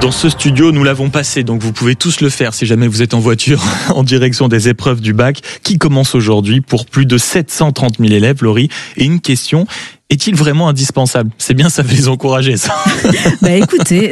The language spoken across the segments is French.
Dans ce studio, nous l'avons passé, donc vous pouvez tous le faire si jamais vous êtes en voiture en direction des épreuves du bac qui commencent aujourd'hui pour plus de 730 000 élèves, Laurie. Et une question, est-il vraiment indispensable ? C'est bien, ça va les encourager, ça. Écoutez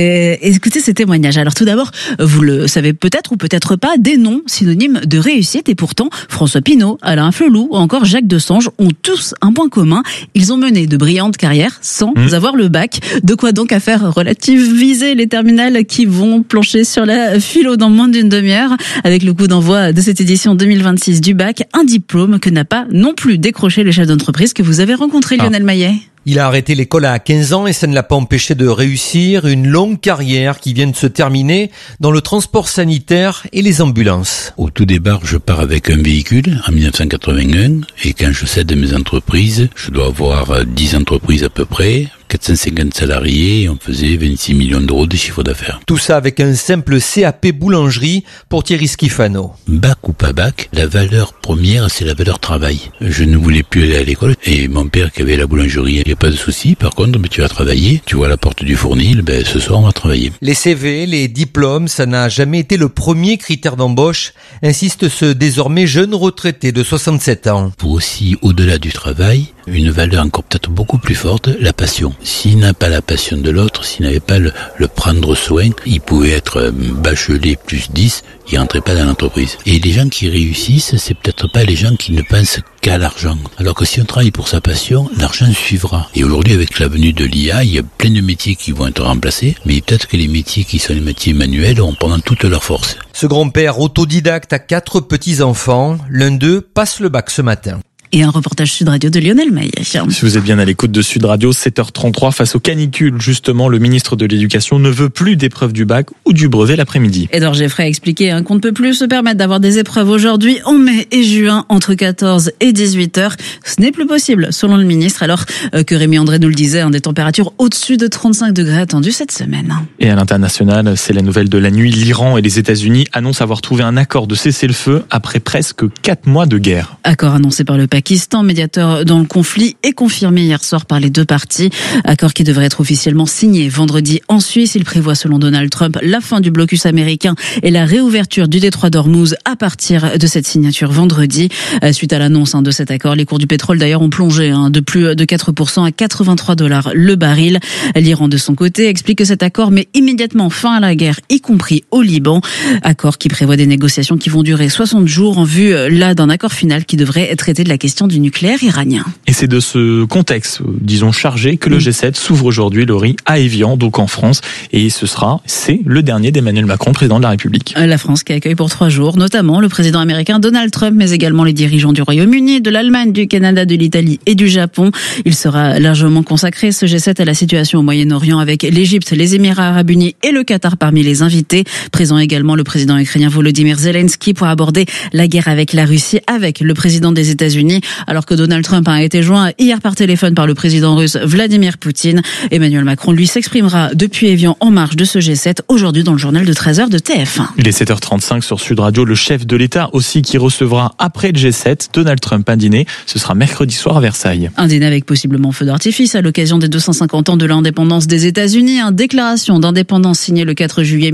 ces témoignages. Alors tout d'abord, vous le savez peut-être ou peut-être pas, des noms synonymes de réussite. Et pourtant, François Pinault, Alain Flelou ou encore Jacques Desange ont tous un point commun. Ils ont mené de brillantes carrières sans avoir le bac. De quoi donc à faire relativiser les terminales qui vont plancher sur la philo dans moins d'une demi-heure. Avec le coup d'envoi de cette édition 2026 du bac, un diplôme que n'a pas non plus décroché le chef d'entreprise que vous avez rencontré, Lionel Maillet. Il a arrêté l'école à 15 ans et ça ne l'a pas empêché de réussir une longue carrière qui vient de se terminer dans le transport sanitaire et les ambulances. Au tout départ, je pars avec un véhicule en 1981 et quand je cède mes entreprises, je dois avoir 10 entreprises à peu près, 450 salariés et on faisait 26 millions d'euros de chiffre d'affaires. Tout ça avec un simple CAP boulangerie pour Thierry Schifano. Bac ou pas bac, la valeur première, c'est la valeur travail. Je ne voulais plus aller à l'école et mon père qui avait la boulangerie, il n'y a pas de souci. Par contre, tu vas travailler, tu vois la porte du fournil, ce soir on va travailler. Les CV, les diplômes, ça n'a jamais été le premier critère d'embauche, insiste ce désormais jeune retraité de 67 ans. Pour aussi, au-delà du travail, une valeur encore peut-être beaucoup plus forte, la passion. S'il n'a pas la passion de l'autre, s'il n'avait pas le prendre soin, il pouvait être bachelier plus 10, il rentrait pas dans l'entreprise. Et les gens qui réussissent, c'est peut-être pas les gens qui ne pensent qu'à l'argent. Alors que si on travaille pour sa passion, l'argent suivra. Et aujourd'hui, avec la venue de l'IA, il y a plein de métiers qui vont être remplacés, mais peut-être que les métiers qui sont les métiers manuels auront pendant toute leur force. Ce grand-père autodidacte a 4 petits-enfants, l'un d'eux passe le bac ce matin. Et un reportage Sud Radio de Lionel Maillet. Si vous êtes bien à l'écoute de Sud Radio, 7h33, face aux canicules, justement, le ministre de l'Éducation ne veut plus d'épreuves du bac ou du brevet l'après-midi. Édouard Geoffrey a expliqué qu'on ne peut plus se permettre d'avoir des épreuves aujourd'hui, en mai et juin, entre 14 et 18h. Ce n'est plus possible, selon le ministre, alors que Rémi André nous le disait, des températures au-dessus de 35 degrés attendues cette semaine. Et à l'international, c'est la nouvelle de la nuit. L'Iran et les États-Unis annoncent avoir trouvé un accord de cessez-le-feu après presque 4 mois de guerre. Accord annoncé par le Pakistan, médiateur dans le conflit, et confirmé hier soir par les deux parties. Accord qui devrait être officiellement signé vendredi en Suisse. Il prévoit, selon Donald Trump, la fin du blocus américain et la réouverture du détroit d'Ormuz à partir de cette signature vendredi. Suite à l'annonce de cet accord, les cours du pétrole d'ailleurs ont plongé de plus de 4% à $83 le baril. L'Iran, de son côté, explique que cet accord met immédiatement fin à la guerre, y compris au Liban. Accord qui prévoit des négociations qui vont durer 60 jours en vue d'un accord final qui devrait traiter de la question du nucléaire iranien. Et c'est de ce contexte, disons chargé, que le G7 s'ouvre aujourd'hui, Laurie, à Évian, donc en France. Et c'est le dernier d'Emmanuel Macron, président de la République. La France qui accueille pour 3 jours, notamment le président américain Donald Trump, mais également les dirigeants du Royaume-Uni, de l'Allemagne, du Canada, de l'Italie et du Japon. Il sera largement consacré, ce G7, à la situation au Moyen-Orient, avec l'Égypte, les Émirats Arabes Unis et le Qatar parmi les invités. Présent également le président ukrainien Volodymyr Zelensky pour aborder la guerre avec la Russie, avec le président des États-Unis, alors que Donald Trump a été joint hier par téléphone par le président russe Vladimir Poutine. Emmanuel Macron, lui, s'exprimera depuis Évian en marge de ce G7, aujourd'hui dans le journal de 13h de TF1. Il est 7h35 sur Sud Radio, le chef de l'État aussi qui recevra après le G7 Donald Trump un dîner. Ce sera mercredi soir à Versailles. Un dîner avec possiblement feu d'artifice à l'occasion des 250 ans de l'indépendance des États-Unis. Une déclaration d'indépendance signée le 4 juillet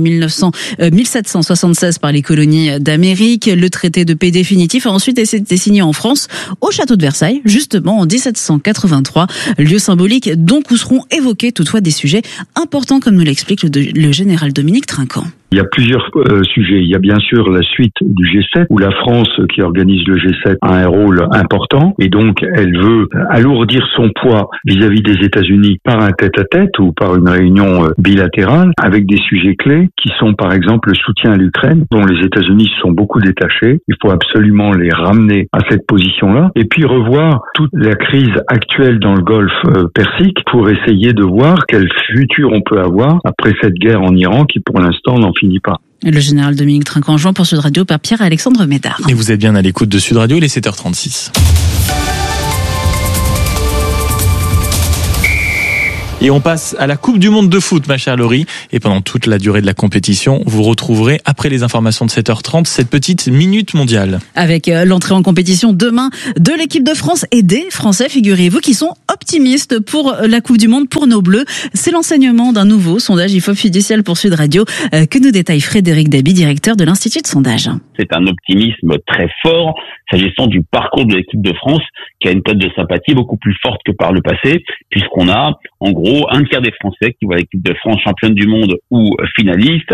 1776 par les colonies d'Amérique. Le traité de paix définitif a ensuite été signé en France au château de Versailles, justement en 1783, lieu symbolique donc où seront évoqués toutefois des sujets importants, comme nous l'explique le général Dominique Trinquant. Il y a plusieurs sujets. Il y a bien sûr la suite du G7, où la France, qui organise le G7, a un rôle important, et donc elle veut alourdir son poids vis-à-vis des États-Unis par un tête-à-tête ou par une réunion bilatérale, avec des sujets clés qui sont par exemple le soutien à l'Ukraine, dont les États-Unis se sont beaucoup détachés. Il faut absolument les ramener à cette position-là, et puis revoir toute la crise actuelle dans le Golfe Persique pour essayer de voir quel futur on peut avoir après cette guerre en Iran qui pour l'instant n'en finit pas. Le général Dominique Trinquant, joint pour Sud Radio par Pierre-Alexandre Médard. Et vous êtes bien à l'écoute de Sud Radio, il est 7h36. Et on passe à la Coupe du Monde de foot, ma chère Laurie. Et pendant toute la durée de la compétition, vous retrouverez, après les informations de 7h30, cette petite minute mondiale. Avec l'entrée en compétition demain de l'équipe de France et des Français, figurez-vous, qui sont optimistes pour la Coupe du Monde, pour nos Bleus. C'est l'enseignement d'un nouveau sondage IFOP Fiducial pour Sud Radio que nous détaille Frédéric Dabi, directeur de l'Institut de sondage. C'est un optimisme très fort s'agissant du parcours de l'équipe de France, qui a une cote de sympathie beaucoup plus forte que par le passé, puisqu'on a en gros un tiers des Français qui voient l'équipe de France championne du monde ou finaliste,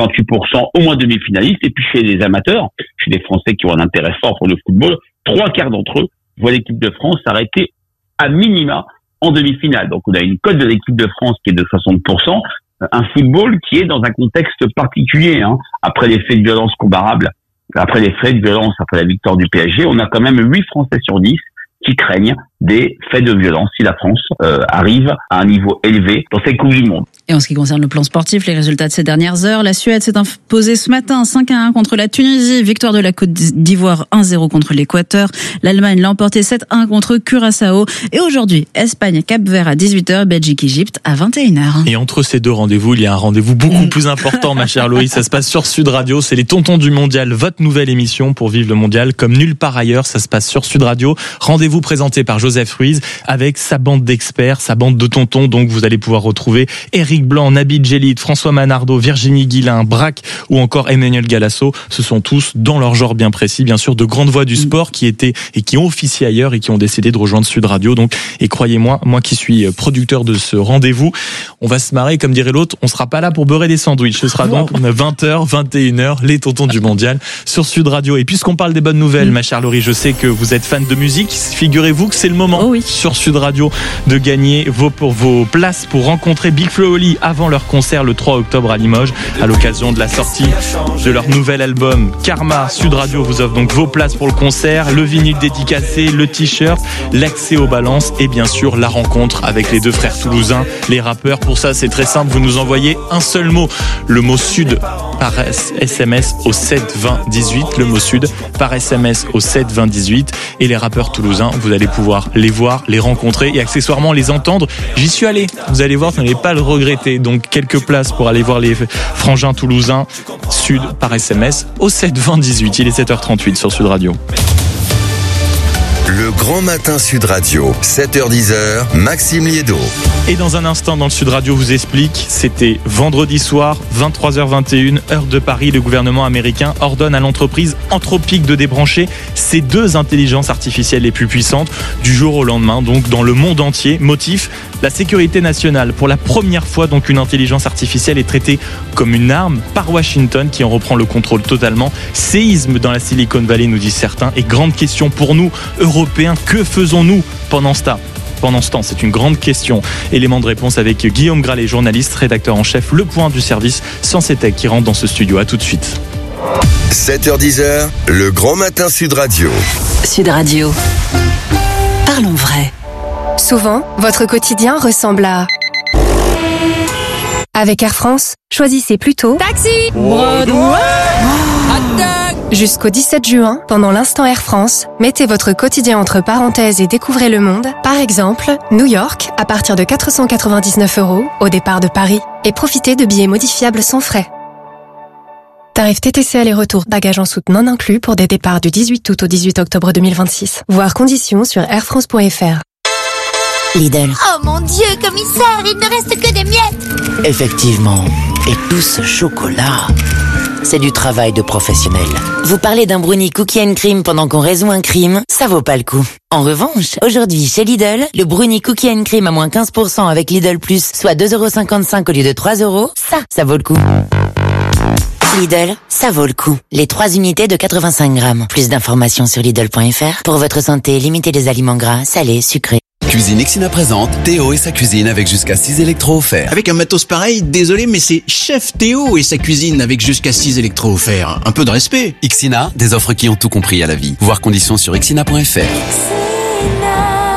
58% au moins demi-finaliste, et puis chez les amateurs, chez les Français qui ont un intérêt fort pour le football, 3/4 d'entre eux voient l'équipe de France s'arrêter à minima en demi-finale. Donc on a une cote de l'équipe de France qui est de 60%, un football qui est dans un contexte particulier, après les faits de violence comparables, après les faits de violence, après la victoire du PSG, on a quand même 8 Français sur 10 qui craignent des faits de violence si la France arrive à un niveau élevé dans cette Coupe du Monde. Et en ce qui concerne le plan sportif, les résultats de ces dernières heures, la Suède s'est imposée ce matin 5-1 contre la Tunisie, victoire de la Côte d'Ivoire 1-0 contre l'Équateur, l'Allemagne l'a emporté 7-1 contre Curaçao, et aujourd'hui, Espagne, Cap-Vert à 18h, Belgique, Égypte à 21h. Et entre ces deux rendez-vous, il y a un rendez-vous beaucoup plus important, ma chère Laurie, ça se passe sur Sud Radio, c'est les Tontons du Mondial, votre nouvelle émission pour vivre le Mondial comme nulle part ailleurs, ça se passe sur Sud Radio, rendez-vous présenté par Joseph Ruiz avec sa bande d'experts, sa bande de tontons, donc vous allez pouvoir retrouver Éric Blanc, Nabil Djellit, François Manardo, Virginie Guillain, Braque ou encore Emmanuel Galasso. Ce sont tous dans leur genre bien précis, bien sûr, de grandes voix du sport qui étaient et qui ont officié ailleurs et qui ont décidé de rejoindre Sud Radio. Donc, et croyez-moi, moi qui suis producteur de ce rendez-vous, on va se marrer, comme dirait l'autre, on sera pas là pour beurrer des sandwichs. Ce sera donc 20h, 21h, les Tontons du Mondial sur Sud Radio. Et puisqu'on parle des bonnes nouvelles, ma chère Laurie, je sais que vous êtes fan de musique. Figurez-vous que c'est le moment sur Sud Radio de gagner vos places pour rencontrer Big Flo et Oli avant leur concert le 3 octobre à Limoges, à l'occasion de la sortie de leur nouvel album Karma. Sud Radio vous offre donc vos places pour le concert, le vinyle dédicacé, le t-shirt, l'accès aux balances et bien sûr la rencontre avec les deux frères toulousains, les rappeurs. Pour ça, c'est très simple, vous nous envoyez un seul mot, le mot Sud par SMS au 7 20 18, le mot Sud par SMS au 7 20 18, et les rappeurs toulousains, vous allez pouvoir les voir, les rencontrer et accessoirement les entendre. J'y suis allé, vous allez voir, vous n'allez pas le regretter. Donc quelques places pour aller voir les frangins toulousains, Sud par SMS au 7 20 18. Il est 7h38 sur Sud Radio. Le Grand Matin Sud Radio, 7h-10h, Maxime Liédo. Et dans un instant, dans le Sud Radio vous explique, c'était vendredi soir, 23h21, heure de Paris, le gouvernement américain ordonne à l'entreprise Anthropic de débrancher ses 2 intelligences artificielles les plus puissantes du jour au lendemain, donc dans le monde entier. Motif, la sécurité nationale. Pour la première fois, donc, une intelligence artificielle est traitée comme une arme par Washington qui en reprend le contrôle totalement. Séisme dans la Silicon Valley, nous disent certains. Et grande question pour nous, Européens, que faisons-nous pendant ce temps? C'est une grande question. Élément de réponse avec Guillaume Gralet, journaliste, rédacteur en chef, Le Point du service Science et Tech, qui rentre dans ce studio. À tout de suite. 7h-10h, le Grand Matin Sud Radio. Sud Radio. Parlons vrai. Souvent, votre quotidien ressemble à... Avec Air France, choisissez plutôt Taxi, Broadway, Jusqu'au 17 juin, pendant l'instant Air France, mettez votre quotidien entre parenthèses et découvrez le monde. Par exemple, New York, à partir de 499 € au départ de Paris. Et profitez de billets modifiables sans frais. Tarif TTC aller-retour, bagages en soute non inclus pour des départs du 18 août au 18 octobre 2026. Voir conditions sur airfrance.fr. Lidl. Oh mon Dieu, commissaire, il ne reste que des miettes. Effectivement. Et tout ce chocolat, c'est du travail de professionnel. Vous parlez d'un brownie cookie and cream pendant qu'on résout un crime, ça vaut pas le coup. En revanche, aujourd'hui chez Lidl, le brownie cookie and cream à moins 15% avec Lidl Plus, soit 2,55 € au lieu de 3 €, ça vaut le coup. Lidl, ça vaut le coup. Les 3 unités de 85 grammes. Plus d'informations sur Lidl.fr. Pour votre santé, limitez les aliments gras, salés, sucrés. Cuisine Ixina présente Théo et sa cuisine avec jusqu'à 6 électros offerts. Avec un matos pareil, désolé, mais c'est Chef Théo et sa cuisine avec jusqu'à 6 électros offerts. Un peu de respect. Ixina, des offres qui ont tout compris à la vie. Voir conditions sur ixina.fr.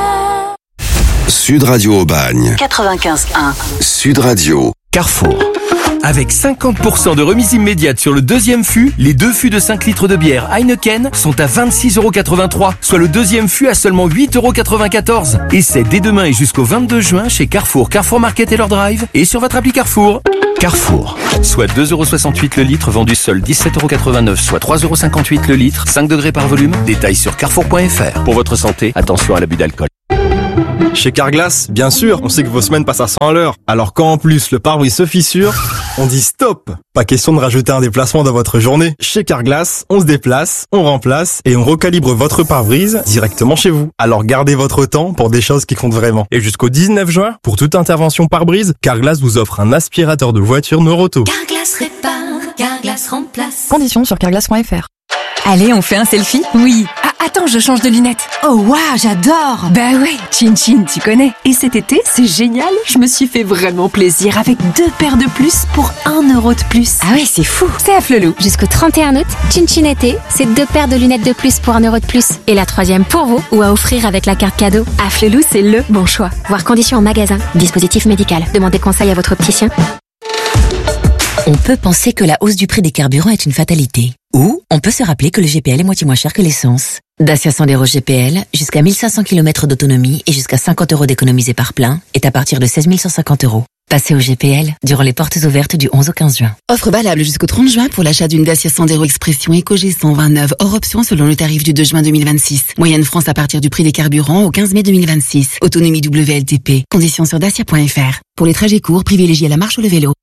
Sud Radio Aubagne. 95.1. Sud Radio. Carrefour. Avec 50% de remise immédiate sur le deuxième fût, les 2 fûts de 5 litres de bière Heineken sont à 26,83 €, soit le deuxième fût à seulement 8,94 €. Et c'est dès demain et jusqu'au 22 juin chez Carrefour, Carrefour Market et leur drive et sur votre appli Carrefour. Carrefour, soit 2,68 € le litre, vendu seul 17,89 €, soit 3,58 € le litre, 5 degrés par volume. Détails sur carrefour.fr. Pour votre santé, attention à l'abus d'alcool. Chez Carglass, bien sûr, on sait que vos semaines passent à 100 à l'heure. Alors quand en plus le pare-brise se fissure, on dit stop. Pas question de rajouter un déplacement dans votre journée. Chez Carglass, on se déplace, on remplace et on recalibre votre pare-brise directement chez vous. Alors gardez votre temps pour des choses qui comptent vraiment. Et jusqu'au 19 juin, pour toute intervention pare-brise, Carglass vous offre un aspirateur de voiture Noroto. Carglass répare, Carglass remplace. Conditions sur carglass.fr. Allez, on fait un selfie? Oui. Ah, attends, je change de lunettes. Oh waouh, j'adore. Bah ouais, Chin Chin, tu connais. Et cet été, c'est génial, je me suis fait vraiment plaisir avec 2 paires de plus pour 1 € de plus. Ah ouais, c'est fou. C'est à Flelou. Jusqu'au 31 août, Chin Chin été, c'est 2 paires de lunettes de plus pour 1 € de plus. Et la 3e pour vous ou à offrir avec la carte cadeau. À Flelou, c'est le bon choix. Voir conditions en magasin. Dispositif médical. Demandez conseil à votre opticien. On peut penser que la hausse du prix des carburants est une fatalité. Ou on peut se rappeler que le GPL est moitié moins cher que l'essence. Dacia Sandero GPL, jusqu'à 1500 km d'autonomie et jusqu'à 50 € d'économisés par plein, est à partir de 16 150 €. Passez au GPL durant les portes ouvertes du 11 au 15 juin. Offre valable jusqu'au 30 juin pour l'achat d'une Dacia Sandero Expression EcoG 129 hors option selon le tarif du 2 juin 2026. Moyenne France à partir du prix des carburants au 15 mai 2026. Autonomie WLTP. Conditions sur dacia.fr. Pour les trajets courts, privilégiez la marche ou le vélo.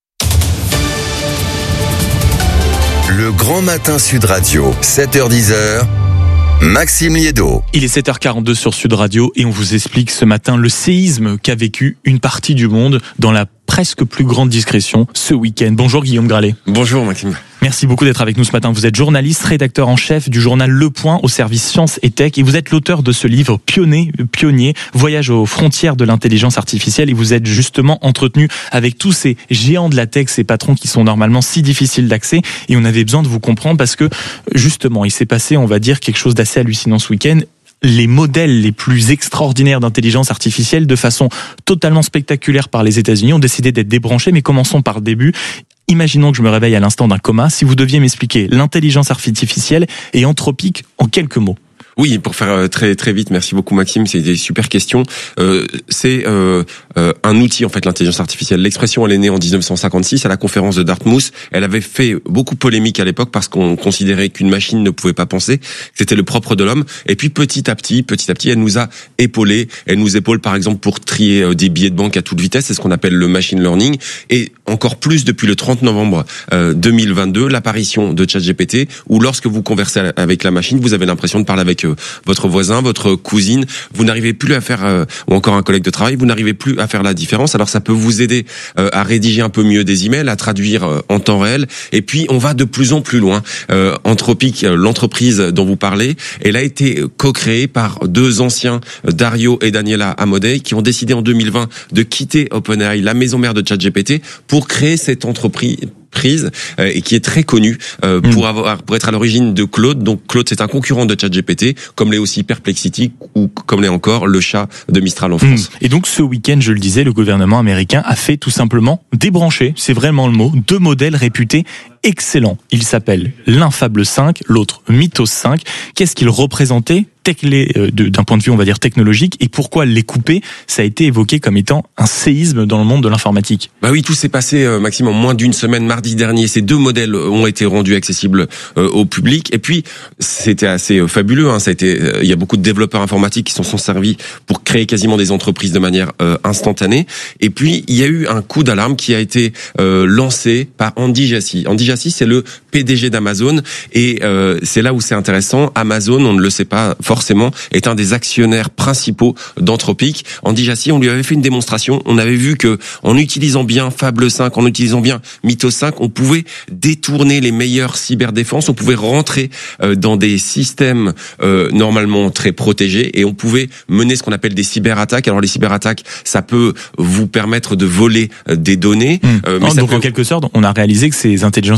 Le Grand Matin Sud Radio, 7h-10h, Maxime Liédo. Il est 7h42 sur Sud Radio et on vous explique ce matin le séisme qu'a vécu une partie du monde dans la presque plus grande discrétion ce week-end. Bonjour Guillaume Gralet. Bonjour Maxime. Merci beaucoup d'être avec nous ce matin. Vous êtes journaliste, rédacteur en chef du journal Le Point au service Science et Tech et vous êtes l'auteur de ce livre pionnier, Voyage aux frontières de l'intelligence artificielle et vous êtes justement entretenu avec tous ces géants de la tech, ces patrons qui sont normalement si difficiles d'accès et on avait besoin de vous comprendre parce que justement il s'est passé, on va dire, quelque chose d'assez hallucinant ce week-end. Les modèles les plus extraordinaires d'intelligence artificielle de façon totalement spectaculaire par les États-Unis ont décidé d'être débranchés, mais commençons par le début. Imaginons que je me réveille à l'instant d'un coma. Si vous deviez m'expliquer l'intelligence artificielle et Anthropic en quelques mots. Oui, pour faire très très vite, merci beaucoup Maxime, c'est des super questions. C'est un outil en fait, l'intelligence artificielle. L'expression elle est née en 1956 à la conférence de Dartmouth. Elle avait fait beaucoup polémique à l'époque parce qu'on considérait qu'une machine ne pouvait pas penser, que c'était le propre de l'homme. Et puis petit à petit, elle nous a épaulés. Elle nous épaule par exemple pour trier des billets de banque à toute vitesse, c'est ce qu'on appelle le machine learning. Et encore plus depuis le 30 novembre 2022, l'apparition de ChatGPT, où lorsque vous conversez avec la machine, vous avez l'impression de parler avec votre voisin, votre cousine, vous n'arrivez plus à faire, ou encore un collègue de travail, vous n'arrivez plus à faire la différence. Alors ça peut vous aider à rédiger un peu mieux des emails, à traduire en temps réel. Et puis on va de plus en plus loin. Anthropic, l'entreprise dont vous parlez, elle a été co-créée par 2 anciens, Dario et Daniela Amodei, qui ont décidé en 2020 de quitter OpenAI, la maison mère de ChatGPT, pour créer cette entreprise et qui est très connu pour être à l'origine de Claude. Donc Claude, c'est un concurrent de ChatGPT, comme l'est aussi Perplexity ou comme l'est encore le chat de Mistral en France. Et donc ce week-end, je le disais, le gouvernement américain a fait tout simplement débrancher, c'est vraiment le mot, 2 modèles réputés excellents. Ils s'appellent l'Infable 5, l'autre Mythos 5. Qu'est-ce qu'ils représentaient d'un point de vue, on va dire, technologique, et pourquoi les couper, ça a été évoqué comme étant un séisme dans le monde de l'informatique. Bah oui, tout s'est passé, Maxime, en moins d'une semaine, mardi dernier. Ces 2 modèles ont été rendus accessibles au public, et puis c'était assez fabuleux. Ça a été, il y a beaucoup de développeurs informatiques qui s'en sont servis pour créer quasiment des entreprises de manière instantanée. Et puis il y a eu un coup d'alarme qui a été lancé par Andy Jassy. Andy Jassy, c'est le PDG d'Amazon, et c'est là où c'est intéressant. Amazon, on ne le sait pas forcément, est un des actionnaires principaux d'Anthropic. Andy Jassy, on lui avait fait une démonstration. On avait vu que, en utilisant bien Fable 5, en utilisant bien Mythos 5, on pouvait détourner les meilleures cyberdéfenses. On pouvait rentrer dans des systèmes normalement très protégés, et on pouvait mener ce qu'on appelle des cyberattaques. Alors les cyberattaques, ça peut vous permettre de voler des données. Donc en quelque sorte, on a réalisé que ces intelligences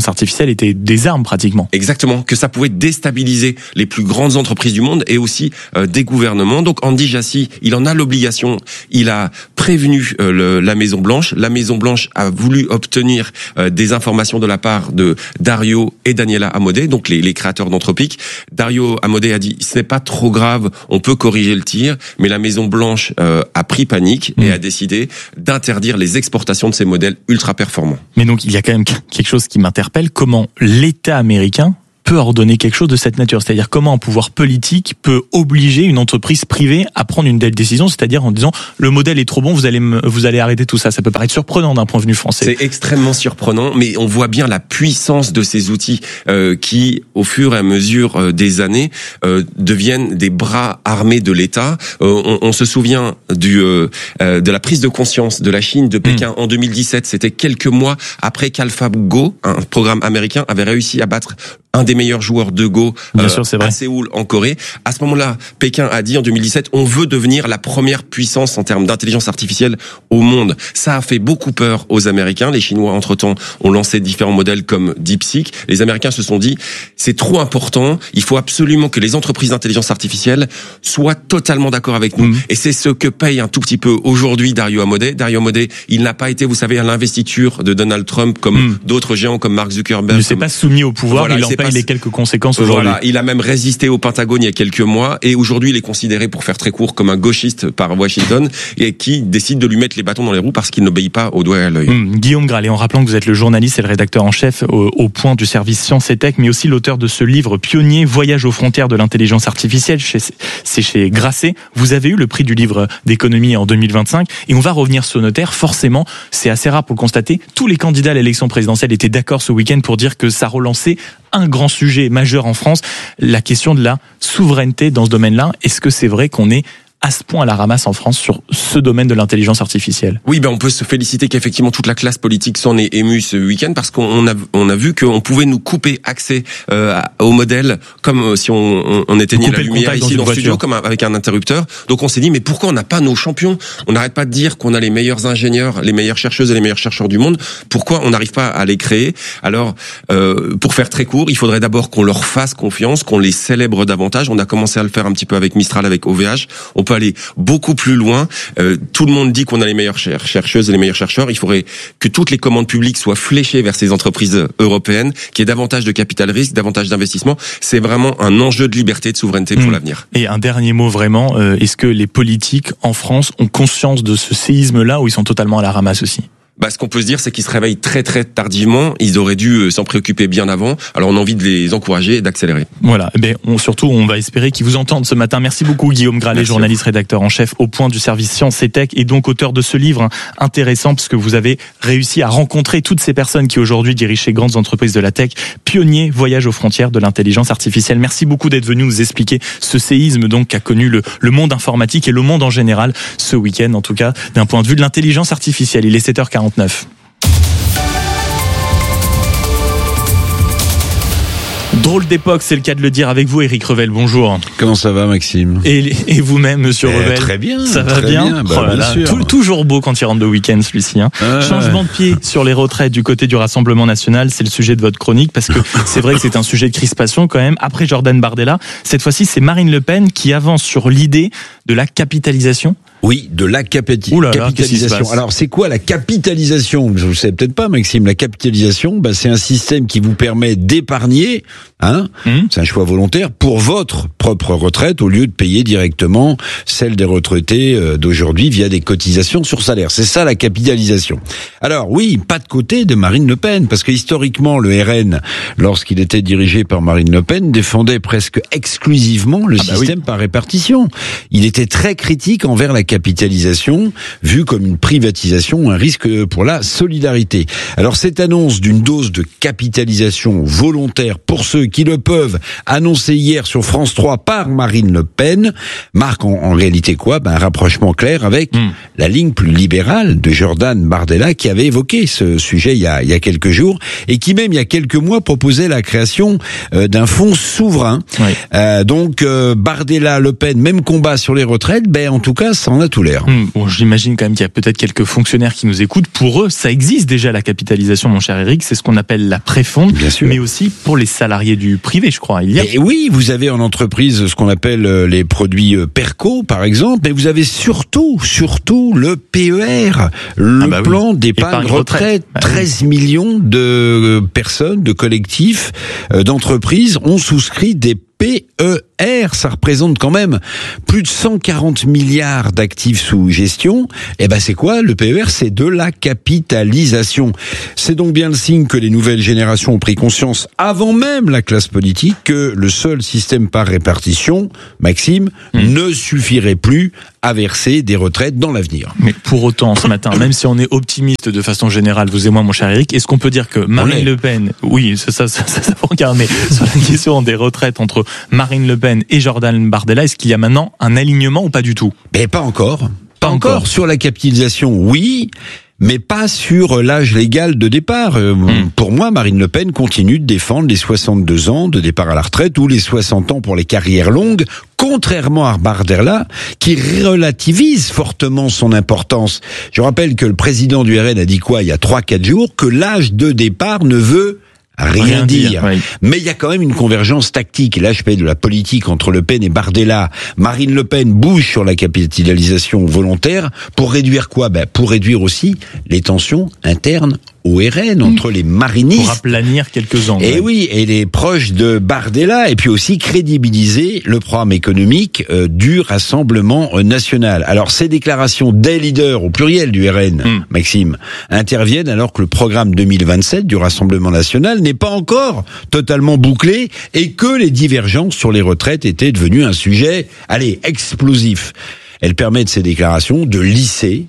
l'intelligence artificielle était des armes pratiquement. Exactement, que ça pouvait déstabiliser les plus grandes entreprises du monde et aussi des gouvernements. Donc Andy Jassy, il en a l'obligation. Il a prévenu la Maison-Blanche. La Maison-Blanche a voulu obtenir des informations de la part de Dario et Daniela Amodei, donc les créateurs d'Anthropic. Dario Amodei a dit ce n'est pas trop grave, on peut corriger le tir, mais la Maison-Blanche a pris panique et a décidé d'interdire les exportations de ces modèles ultra performants. Mais donc il y a quand même quelque chose qui m'interpelle, comment l'État américain peut ordonner quelque chose de cette nature, c'est-à-dire comment un pouvoir politique peut obliger une entreprise privée à prendre une telle décision, c'est-à-dire en disant le modèle est trop bon, vous allez arrêter tout ça. Ça peut paraître surprenant d'un point de vue français. C'est extrêmement surprenant, mais on voit bien la puissance de ces outils qui, au fur et à mesure des années, deviennent des bras armés de l'État. On se souvient de la prise de conscience de la Chine, de Pékin en 2017. C'était quelques mois après qu'AlphaGo, un programme américain, avait réussi à battre un des meilleurs joueurs de Go à Séoul en Corée. À ce moment-là, Pékin a dit en 2017, on veut devenir la première puissance en termes d'intelligence artificielle au monde. Ça a fait beaucoup peur aux Américains. Les Chinois, entre-temps, ont lancé différents modèles comme DeepSeek. Les Américains se sont dit, c'est trop important, il faut absolument que les entreprises d'intelligence artificielle soient totalement d'accord avec nous. Et c'est ce que paye un tout petit peu aujourd'hui Dario Amodei. Dario Amodei, il n'a pas été, vous savez, à l'investiture de Donald Trump comme d'autres géants comme Mark Zuckerberg. Il ne s'est pas soumis au pouvoir, voilà, il en paye les quelques conséquences aujourd'hui. Voilà, il a même résisté au Pentagone il y a quelques mois et aujourd'hui il est considéré, pour faire très court, comme un gauchiste par Washington et qui décide de lui mettre les bâtons dans les roues parce qu'il n'obéit pas au doigt et à l'œil. Guillaume Gralet, en rappelant que vous êtes le journaliste et le rédacteur en chef au Point du service Science et Tech, mais aussi l'auteur de ce livre pionnier, Voyage aux frontières de l'intelligence artificielle, c'est chez Grasset. Vous avez eu le prix du livre d'économie en 2025 et on va revenir sur nos terres. Forcément, c'est assez rare pour le constater. Tous les candidats à l'élection présidentielle étaient d'accord ce week-end pour dire que ça relançait un grand sujet majeur en France, la question de la souveraineté dans ce domaine-là. Est-ce que c'est vrai qu'on est à ce point à la ramasse en France sur ce domaine de l'intelligence artificielle? Oui, on peut se féliciter qu'effectivement toute la classe politique s'en est émue ce week-end parce qu'on a vu qu'on pouvait nous couper accès au modèle comme si on éteignait la lumière ici dans le studio comme avec un interrupteur. Donc on s'est dit mais pourquoi on n'a pas nos champions? On n'arrête pas de dire qu'on a les meilleurs ingénieurs, les meilleures chercheuses et les meilleurs chercheurs du monde. Pourquoi on n'arrive pas à les créer? Alors pour faire très court, il faudrait d'abord qu'on leur fasse confiance, qu'on les célèbre davantage. On a commencé à le faire un petit peu avec Mistral, avec OVH. On peut aller beaucoup plus loin. Tout le monde dit qu'on a les meilleures chercheuses et les meilleurs chercheurs. Il faudrait que toutes les commandes publiques soient fléchées vers ces entreprises européennes, qu'il y ait davantage de capital risque, davantage d'investissement. C'est vraiment un enjeu de liberté, de souveraineté pour l'avenir. Et un dernier mot vraiment, est-ce que les politiques en France ont conscience de ce séisme-là ou ils sont totalement à la ramasse aussi? Ce qu'on peut se dire, c'est qu'ils se réveillent très très tardivement. Ils auraient dû s'en préoccuper bien avant. Alors on a envie de les encourager et d'accélérer. Voilà. Surtout, on va espérer qu'ils vous entendent ce matin. Merci beaucoup Guillaume Gralet, journaliste, rédacteur en chef au Point du service Science et Tech et donc auteur de ce livre intéressant parce que vous avez réussi à rencontrer toutes ces personnes qui aujourd'hui dirigent ces grandes entreprises de la tech. Pionnier, voyage aux frontières de l'intelligence artificielle. Merci beaucoup d'être venu nous expliquer ce séisme donc qu'a connu le monde informatique et le monde en général ce week-end, en tout cas d'un point de vue de l'intelligence artificielle. Il est 7h49. Drôle d'époque, c'est le cas de le dire avec vous, Éric Revel. Bonjour. Comment ça va, Maxime? Et vous-même, monsieur Revel? Très bien. Ça va bien? Bien sûr. Toujours beau quand il rentre de week-end, celui-ci. Changement de pied sur les retraites du côté du Rassemblement National, c'est le sujet de votre chronique, parce que c'est vrai que c'est un sujet de crispation quand même. Après Jordan Bardella, cette fois-ci, c'est Marine Le Pen qui avance sur l'idée de la capitalisation. Oui, de la capitalisation. Alors, c'est quoi la capitalisation? Je ne sais peut-être pas, Maxime. La capitalisation, c'est un système qui vous permet d'épargner, c'est un choix volontaire, pour votre propre retraite, au lieu de payer directement celle des retraités d'aujourd'hui via des cotisations sur salaire. C'est ça, la capitalisation. Alors, oui, pas de côté de Marine Le Pen, parce que historiquement, le RN, lorsqu'il était dirigé par Marine Le Pen, défendait presque exclusivement le système par répartition. Il était très critique envers la capitalisation, vue comme une privatisation, un risque pour la solidarité. Alors cette annonce d'une dose de capitalisation volontaire pour ceux qui le peuvent, annoncée hier sur France 3 par Marine Le Pen, marque en réalité quoi? Un rapprochement clair avec la ligne plus libérale de Jordan Bardella qui avait évoqué ce sujet il y a quelques jours et qui même il y a quelques mois proposait la création d'un fonds souverain. Donc Bardella, Le Pen, même combat sur les retraites, en tout cas ça en a tout l'air. Bon, j'imagine quand même qu'il y a peut-être quelques fonctionnaires qui nous écoutent. Pour eux, ça existe déjà la capitalisation, mon cher Eric. C'est ce qu'on appelle la préfonte. Bien sûr. Mais aussi pour les salariés du privé, je crois. Et oui, vous avez en entreprise ce qu'on appelle les produits PERCO, par exemple. Mais vous avez surtout le PER, le plan d'épargne retraite. 13 millions de personnes, de collectifs, d'entreprises ont souscrit des PER, ça représente quand même plus de 140 milliards d'actifs sous gestion. Et ben c'est quoi le PER? C'est de la capitalisation. C'est donc bien le signe que les nouvelles générations ont pris conscience, avant même la classe politique, que le seul système par répartition, Maxime, ne suffirait plus à verser des retraites dans l'avenir. Mais pour autant, ce matin, même si on est optimiste de façon générale, vous et moi, mon cher Eric, est-ce qu'on peut dire que Marine Le Pen, oui, ça faut regarder, sur la question des retraites entre Marine Le Pen et Jordan Bardella, est-ce qu'il y a maintenant un alignement ou pas du tout? Mais pas encore. Pas encore. Sur la capitalisation, oui, mais pas sur l'âge légal de départ. Pour moi, Marine Le Pen continue de défendre les 62 ans de départ à la retraite ou les 60 ans pour les carrières longues, contrairement à Bardella, qui relativise fortement son importance. Je rappelle que le président du RN a dit quoi il y a 3-4 jours? Que l'âge de départ ne veut rien dire. Oui. Mais il y a quand même une convergence tactique. Et là, je paye de la politique entre Le Pen et Bardella. Marine Le Pen bouge sur la capitalisation volontaire pour réduire quoi? Pour réduire aussi les tensions internes au RN entre les marinistes. Pour aplanir quelques angles. Et oui, et les proches de Bardella, et puis aussi crédibiliser le programme économique du Rassemblement national. Alors ces déclarations des leaders au pluriel du RN, Maxime, interviennent alors que le programme 2027 du Rassemblement national n'est pas encore totalement bouclé et que les divergences sur les retraites étaient devenues un sujet, explosif. Elle permet de ces déclarations de lisser,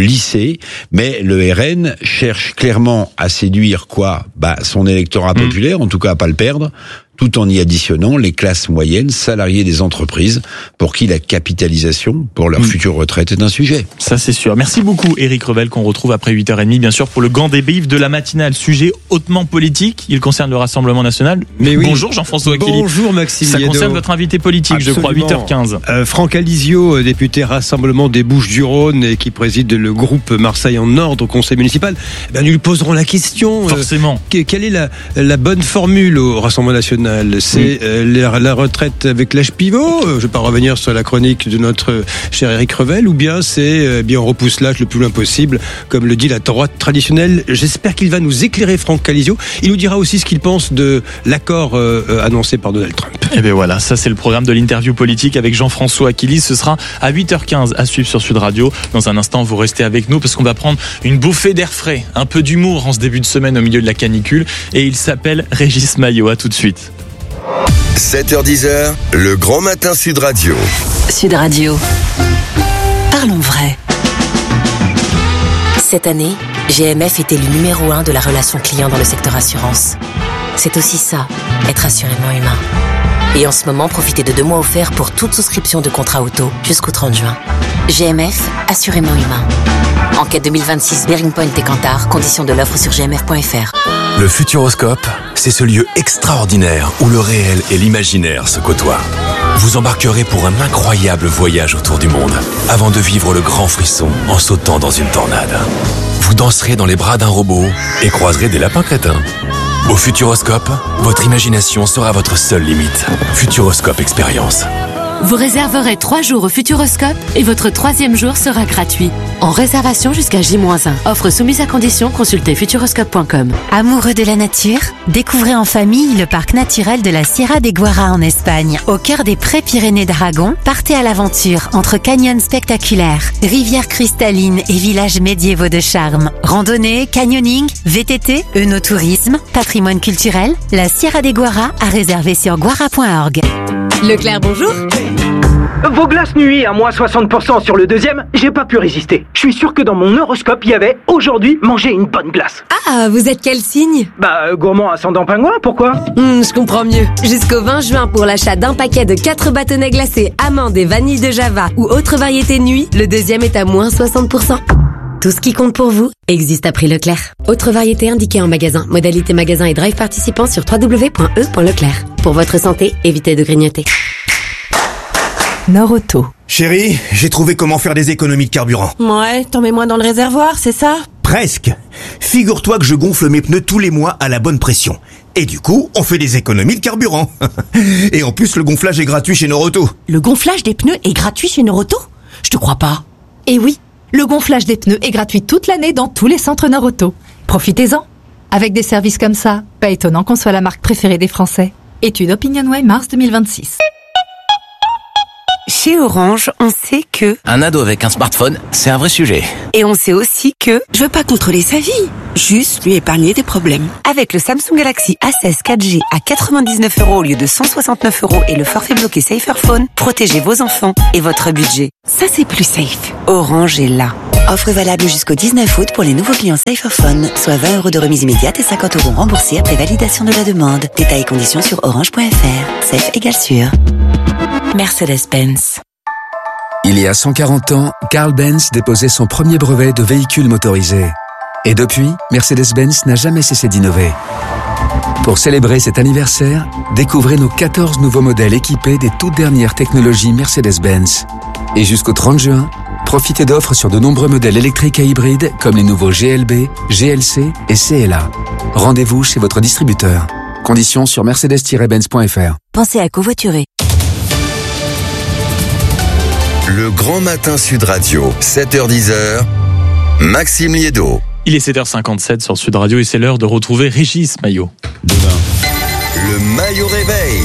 mais le RN cherche clairement à séduire son électorat populaire, en tout cas à pas le perdre, tout en y additionnant les classes moyennes, salariés des entreprises, pour qui la capitalisation pour leur future retraite est un sujet. Ça c'est sûr. Merci beaucoup Éric Revel, qu'on retrouve après 8h30 bien sûr pour le grand débrief de la matinale. Sujet hautement politique, il concerne le Rassemblement national. Mais oui. Bonjour Jean-François Achilli. Bonjour Maxime. Ça concerne votre invité politique, Absolument. Je crois, 8h15. Franck Alizio, député Rassemblement des Bouches-du-Rhône et qui préside le groupe Marseille en Ordre au conseil municipal. Nous lui poserons la question. Forcément. Quelle est la bonne formule au Rassemblement national? C'est la retraite avec l'âge pivot, je ne vais pas revenir sur la chronique de notre cher Éric Revel, ou bien c'est on repousse l'âge le plus loin possible, comme le dit la droite traditionnelle. J'espère qu'il va nous éclairer, Franck Alizio. Il nous dira aussi ce qu'il pense de l'accord annoncé par Donald Trump. Et bien voilà, ça c'est le programme de l'interview politique avec Jean-François Achilli. Ce sera à 8h15 à suivre sur Sud Radio. Dans un instant, vous restez avec nous parce qu'on va prendre une bouffée d'air frais, un peu d'humour en ce début de semaine au milieu de la canicule. Et il s'appelle Régis Maillot. À tout de suite. 7h10, le grand matin Sud Radio. Sud Radio. Parlons vrai. Cette année, GMF est élu numéro 1 de la relation client dans le secteur assurance. C'est aussi ça, être assurément humain. Et en ce moment, profitez de 2 mois offerts pour toute souscription de contrat auto jusqu'au 30 juin. GMF, assurément humain. Enquête 2026, Bearing Point et Kantar, conditions de l'offre sur gmf.fr. Le Futuroscope, c'est ce lieu extraordinaire où le réel et l'imaginaire se côtoient. Vous embarquerez pour un incroyable voyage autour du monde, avant de vivre le grand frisson en sautant dans une tornade. Vous danserez dans les bras d'un robot et croiserez des lapins crétins. Au Futuroscope, votre imagination sera votre seule limite. Futuroscope Expérience. Vous réserverez 3 jours au Futuroscope et votre 3e jour sera gratuit. En réservation jusqu'à J-1. Offre soumise à condition, consultez futuroscope.com. Amoureux de la nature, découvrez en famille le parc naturel de la Sierra de Guara en Espagne. Au cœur des Pré-Pyrénées d'Aragon, partez à l'aventure entre canyons spectaculaires, rivières cristallines et villages médiévaux de charme. Randonnée, canyoning, VTT, œnotourisme, patrimoine culturel, la Sierra de Guara à réserver sur guara.org. Leclerc, bonjour. Vos glaces nuit à moins 60% sur le 2e, j'ai pas pu résister. Je suis sûr que dans mon horoscope, il y avait aujourd'hui manger une bonne glace. Ah, vous êtes quel signe? Gourmand ascendant pingouin, pourquoi? Je comprends mieux. Jusqu'au 20 juin, pour l'achat d'un paquet de 4 bâtonnets glacés, amandes et vanille de Java ou autre variété nuit, le 2e est à moins 60%. Tout ce qui compte pour vous existe à prix Leclerc. Autre variété indiquée en magasin. Modalité magasin et drive participant sur www.e.leclerc. Pour votre santé, évitez de grignoter. Nord Auto. Chérie, j'ai trouvé comment faire des économies de carburant. Ouais, t'en mets moins dans le réservoir, c'est ça? Presque. Figure-toi que je gonfle mes pneus tous les mois à la bonne pression. Et du coup, on fait des économies de carburant. Et en plus, le gonflage est gratuit chez Noroto. Le gonflage des pneus est gratuit chez Noroto? Je te crois pas. Et oui, le gonflage des pneus est gratuit toute l'année dans tous les centres Noroto. Profitez-en. Avec des services comme ça, pas étonnant qu'on soit la marque préférée des Français. Étude OpinionWay mars 2026. Chez Orange, on sait que... Un ado avec un smartphone, c'est un vrai sujet. Et on sait aussi que... Je veux pas contrôler sa vie, juste lui épargner des problèmes. Avec le Samsung Galaxy A16 4G à 99 € au lieu de 169 € et le forfait bloqué Saferphone, protégez vos enfants et votre budget. Ça, c'est plus safe. Orange est là. Offre valable jusqu'au 19 août pour les nouveaux clients Saferphone, soit 20 € de remise immédiate et 50 € remboursés après validation de la demande. Détails et conditions sur orange.fr. Safe égale sûr. Mercedes-Benz. Il y a 140 ans, Carl Benz déposait son premier brevet de véhicule motorisé. Et depuis, Mercedes-Benz n'a jamais cessé d'innover. Pour célébrer cet anniversaire, découvrez nos 14 nouveaux modèles équipés des toutes dernières technologies Mercedes-Benz. Et jusqu'au 30 juin, profitez d'offres sur de nombreux modèles électriques et hybrides comme les nouveaux GLB, GLC et CLA. Rendez-vous chez votre distributeur. Conditions sur mercedes-benz.fr. Pensez à covoiturer. Le Grand Matin Sud Radio, 7h-10h, Maxime Liédo. Il est 7h57 sur Sud Radio et c'est l'heure de retrouver Régis Maillot. Le Maillot Réveil.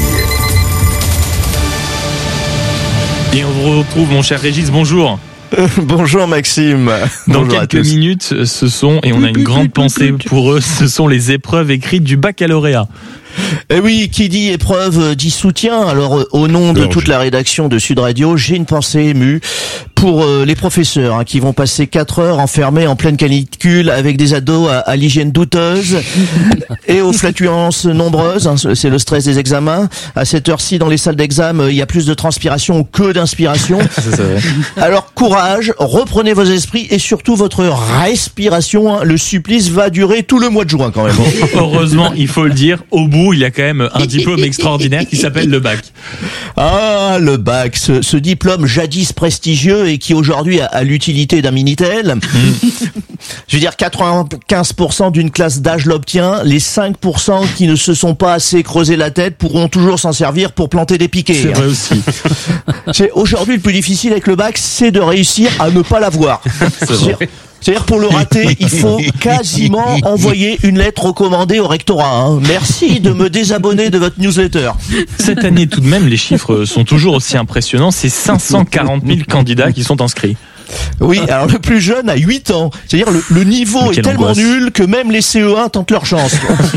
Et on vous retrouve, mon cher Régis, bonjour. Bonjour Maxime. Dans Bonjour quelques minutes, ce sont, et on a une grande pensée pour eux, ce sont les épreuves écrites du baccalauréat. Eh oui, qui dit épreuve dit soutien. Alors, au nom de toute la rédaction de Sud Radio, j'ai une pensée émue pour les professeurs qui vont passer 4 heures enfermés en pleine canicule avec des ados à l'hygiène douteuse et aux flatulences nombreuses. C'est le stress des examens. À cette heure-ci, dans les salles d'examen, il y a plus de transpiration que d'inspiration. Alors, courage, reprenez vos esprits et surtout votre respiration. Le supplice va durer tout le mois de juin quand même. Heureusement, il faut le dire, au bout, il y a quand même un diplôme extraordinaire qui s'appelle le bac. Ah, le bac, ce diplôme jadis prestigieux et qui aujourd'hui a l'utilité d'un Minitel. Je veux dire, 95% d'une classe d'âge l'obtient. Les 5% qui ne se sont pas assez creusé la tête pourront toujours s'en servir pour planter des piquets. C'est vrai aussi. Aujourd'hui, le plus difficile avec le bac, c'est de réussir à ne pas l'avoir. C'est-à-dire, pour le rater, il faut quasiment envoyer une lettre recommandée au rectorat. Merci de me désabonner de votre newsletter. Cette année, tout de même, les chiffres sont toujours aussi impressionnants. C'est 540 000 candidats qui sont inscrits. Oui, alors le plus jeune a 8 ans. C'est-à-dire le niveau est tellement nul que même les CE1 tentent leur chance.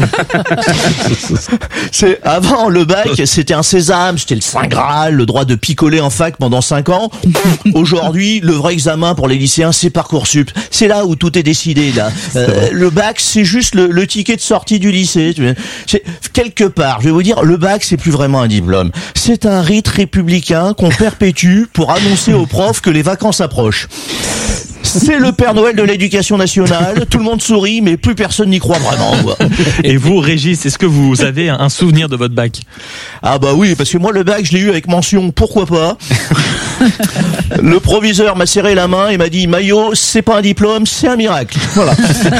Avant le bac, c'était un sésame, c'était le Saint Graal, le droit de picoler en fac pendant 5 ans. Aujourd'hui, le vrai examen pour les lycéens, c'est Parcoursup. C'est là où tout est décidé là. Le bac, c'est juste le ticket de sortie du lycée. C'est quelque part, je vais vous dire, le bac, c'est plus vraiment un diplôme. C'est un rite républicain qu'on perpétue pour annoncer aux profs que les vacances approchent. C'est le Père Noël de l'éducation nationale. Tout le monde sourit, mais plus personne n'y croit vraiment. Et vous, Régis, est-ce que vous avez un souvenir de votre bac? Ah bah oui, parce que moi, le bac, je l'ai eu avec mention, pourquoi pas. Le proviseur m'a serré la main et m'a dit, Maillot, c'est pas un diplôme, c'est un miracle. Voilà.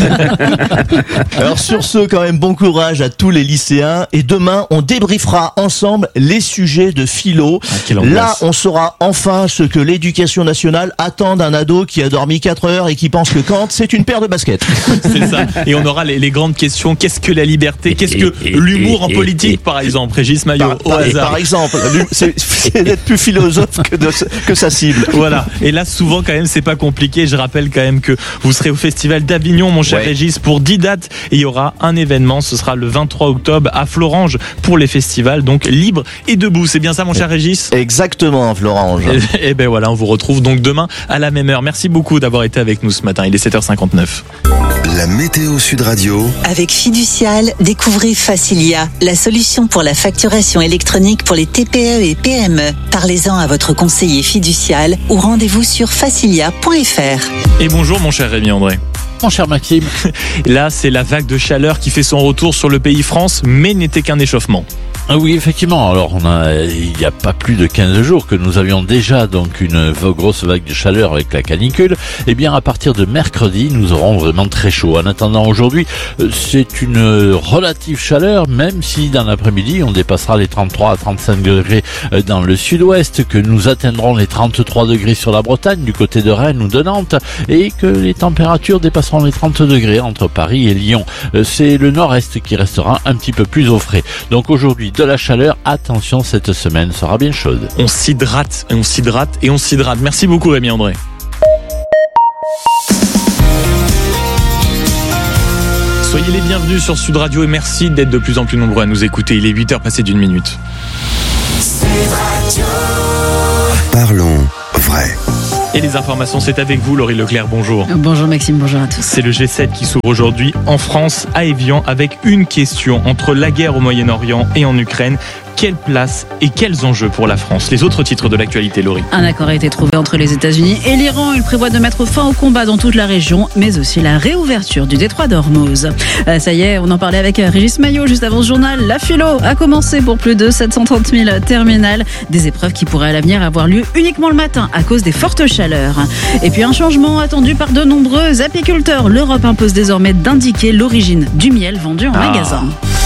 Alors sur ce, quand même, bon courage à tous les lycéens. Et demain, on débriefera ensemble les sujets de philo. Là, on saura enfin ce que l'éducation nationale attend d'un ado qui a dormi 4 heures et qui pense que Kant, c'est une paire de baskets. C'est ça. Et on aura les grandes questions. Qu'est-ce que la liberté? Qu'est-ce que l'humour en politique, par exemple? Régis Maillot, au hasard. Par exemple, c'est d'être plus philosophe que sa cible. Voilà. Et là, souvent, quand même, c'est pas compliqué. Je rappelle quand même que vous serez au Festival d'Avignon, mon cher Régis, pour 10 dates. Et il y aura un événement. Ce sera le 23 octobre à Florange pour les festivals. Donc, libre et debout. C'est bien ça, mon cher Régis? Exactement, Florange. Et ben voilà, on vous retrouve donc demain à la même heure. Merci beaucoup d'avoir été avec nous ce matin. Il est 7h59. La météo Sud Radio. Avec Fiducial, découvrez Facilia, la solution pour la facturation électronique pour les TPE et PME. Parlez-en à votre conseiller fiducial ou rendez-vous sur facilia.fr. Et bonjour mon cher Rémi André. Mon cher Maxime. Là, c'est la vague de chaleur qui fait son retour sur le pays France, mais n'était qu'un échauffement. Oui, effectivement. Alors, il n'y a pas plus de 15 jours que nous avions déjà donc une grosse vague de chaleur avec la canicule. Eh bien, à partir de mercredi, nous aurons vraiment très chaud. En attendant, aujourd'hui, c'est une relative chaleur, même si dans l'après-midi, on dépassera les 33 à 35 degrés dans le sud-ouest, que nous atteindrons les 33 degrés sur la Bretagne, du côté de Rennes ou de Nantes, et que les températures dépasseront les 30 degrés entre Paris et Lyon. C'est le nord-est qui restera un petit peu plus au frais. Donc aujourd'hui, de la chaleur, attention, cette semaine sera bien chaude. On s'hydrate, et on s'hydrate, et on s'hydrate. Merci beaucoup Rémi André. Soyez les bienvenus sur Sud Radio et merci d'être de plus en plus nombreux à nous écouter. Il est 8h passé d'1 minute. Sud Radio. Parlons vrai. Et les informations, c'est avec vous, Laurie Leclerc, bonjour. Bonjour Maxime, bonjour à tous. C'est le G7 qui s'ouvre aujourd'hui en France, à Évian, avec une question. Entre la guerre au Moyen-Orient et en Ukraine, quelle place et quels enjeux pour la France? Les autres titres de l'actualité, Laurie. Un accord a été trouvé entre les États-Unis et l'Iran. Il prévoit de mettre fin au combat dans toute la région, mais aussi la réouverture du détroit d'Ormuz. Ça y est, on en parlait avec Régis Maillot juste avant ce journal. La philo a commencé pour plus de 730 000 terminales. Des épreuves qui pourraient à l'avenir avoir lieu uniquement le matin à cause des fortes chaleurs. Et puis un changement attendu par de nombreux apiculteurs. L'Europe impose désormais d'indiquer l'origine du miel vendu en magasin.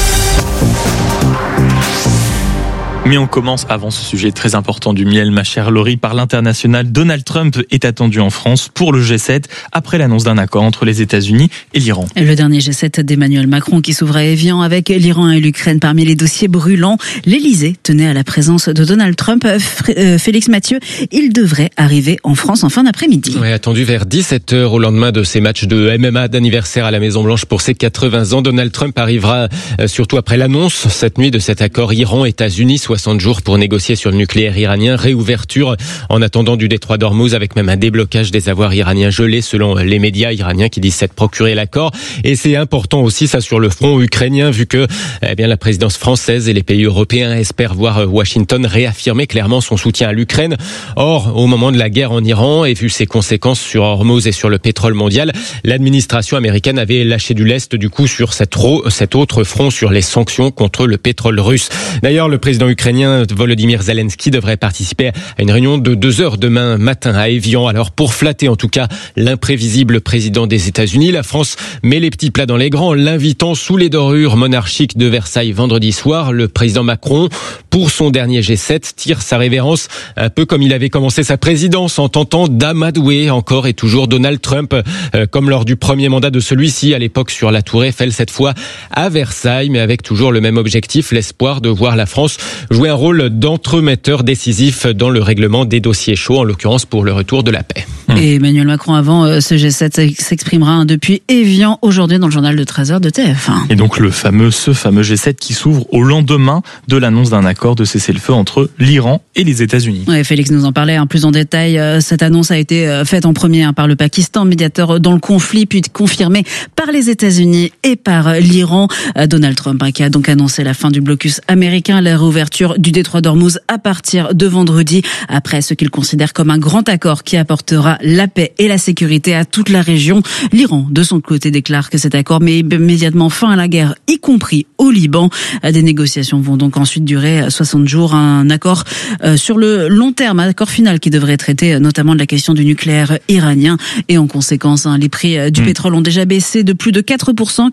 Mais on commence avant ce sujet très important du miel, ma chère Laurie, par l'international. Donald Trump est attendu en France pour le G7 après l'annonce d'un accord entre les États-Unis et l'Iran. Le dernier G7 d'Emmanuel Macron qui s'ouvre à Évian avec l'Iran et l'Ukraine parmi les dossiers brûlants. L'Élysée tenait à la présence de Donald Trump. Félix Mathieu, il devrait arriver en France en fin d'après-midi. Oui, attendu vers 17h au lendemain de ces matchs de MMA d'anniversaire à la Maison-Blanche pour ses 80 ans. Donald Trump arrivera surtout après l'annonce cette nuit de cet accord Iran-États-Unis. 60 jours pour négocier sur le nucléaire iranien, réouverture en attendant du détroit d'Ormuz avec même un déblocage des avoirs iraniens gelés selon les médias iraniens qui disent s'être procuré l'accord. Et c'est important aussi ça sur le front ukrainien vu que la présidence française et les pays européens espèrent voir Washington réaffirmer clairement son soutien à l'Ukraine. Or, au moment de la guerre en Iran et vu ses conséquences sur Ormuz et sur le pétrole mondial, l'administration américaine avait lâché du lest du coup sur cet autre front sur les sanctions contre le pétrole russe. D'ailleurs, le président ukrainien Volodymyr Zelensky devrait participer à une réunion de 2 heures demain matin à Évian. Alors pour flatter en tout cas l'imprévisible président des États-Unis, la France met les petits plats dans les grands, l'invitant sous les dorures monarchiques de Versailles vendredi soir. Le président Macron, pour son dernier G7, tire sa révérence un peu comme il avait commencé sa présidence en tentant d'amadouer encore et toujours Donald Trump, comme lors du premier mandat de celui-ci à l'époque sur la Tour Eiffel, cette fois à Versailles, mais avec toujours le même objectif, l'espoir de voir la France jouer un rôle d'entremetteur décisif dans le règlement des dossiers chauds, en l'occurrence pour le retour de la paix. Et Emmanuel Macron, avant ce G7, s'exprimera depuis Évian aujourd'hui dans le journal de 13h de TF1. Et donc ce fameux G7 qui s'ouvre au lendemain de l'annonce d'un accord de cessez-le-feu entre l'Iran et les États-Unis. Ouais, Félix nous en parlait plus en détail. Cette annonce a été faite en premier par le Pakistan, médiateur dans le conflit, puis confirmée par les États-Unis et par l'Iran. Donald Trump qui a donc annoncé la fin du blocus américain, la réouverture du détroit d'Ormuz à partir de vendredi, après ce qu'il considère comme un grand accord qui apportera la paix et la sécurité à toute la région. L'Iran, de son côté, déclare que cet accord met immédiatement fin à la guerre, y compris au Liban. Des négociations vont donc ensuite durer 60 jours. Un accord sur le long terme, un accord final qui devrait traiter notamment de la question du nucléaire iranien. Et en conséquence, les prix du pétrole ont déjà baissé de plus de 4%,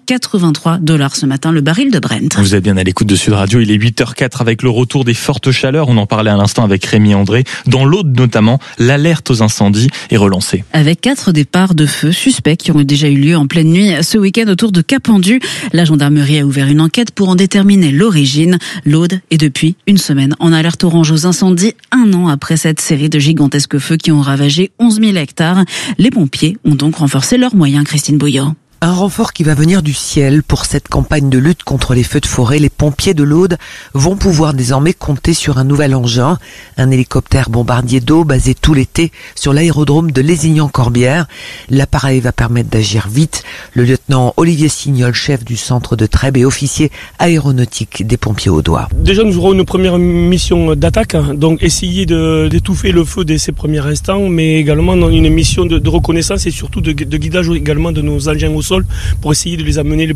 $83 ce matin, le baril de Brent. Vous êtes bien à l'écoute de Sud Radio, il est 8h04 avec le retour des fortes chaleurs. On en parlait à l'instant avec Rémi André. Dans l'Aude notamment, l'alerte aux incendies est relancée. Avec 4 départs de feu suspects qui ont déjà eu lieu en pleine nuit ce week-end autour de Cap-Pendu. La gendarmerie a ouvert une enquête pour en déterminer l'origine. L'Aude est depuis une semaine en alerte orange aux incendies, 1 an après cette série de gigantesques feux qui ont ravagé 11 000 hectares. Les pompiers ont donc renforcé leurs moyens, Christine Bouillot. Un renfort qui va venir du ciel pour cette campagne de lutte contre les feux de forêt. Les pompiers de l'Aude vont pouvoir désormais compter sur un nouvel engin, un hélicoptère bombardier d'eau basé tout l'été sur l'aérodrome de Lézignan-Corbière. L'appareil va permettre d'agir vite. Le lieutenant Olivier Signol, chef du centre de Trèbes et officier aéronautique des pompiers audois. Déjà, nous aurons une première mission d'attaque, donc essayer d'étouffer le feu dès ces premiers instants, mais également une mission de reconnaissance et surtout de guidage également de nos engins au sol pour essayer de les amener le plus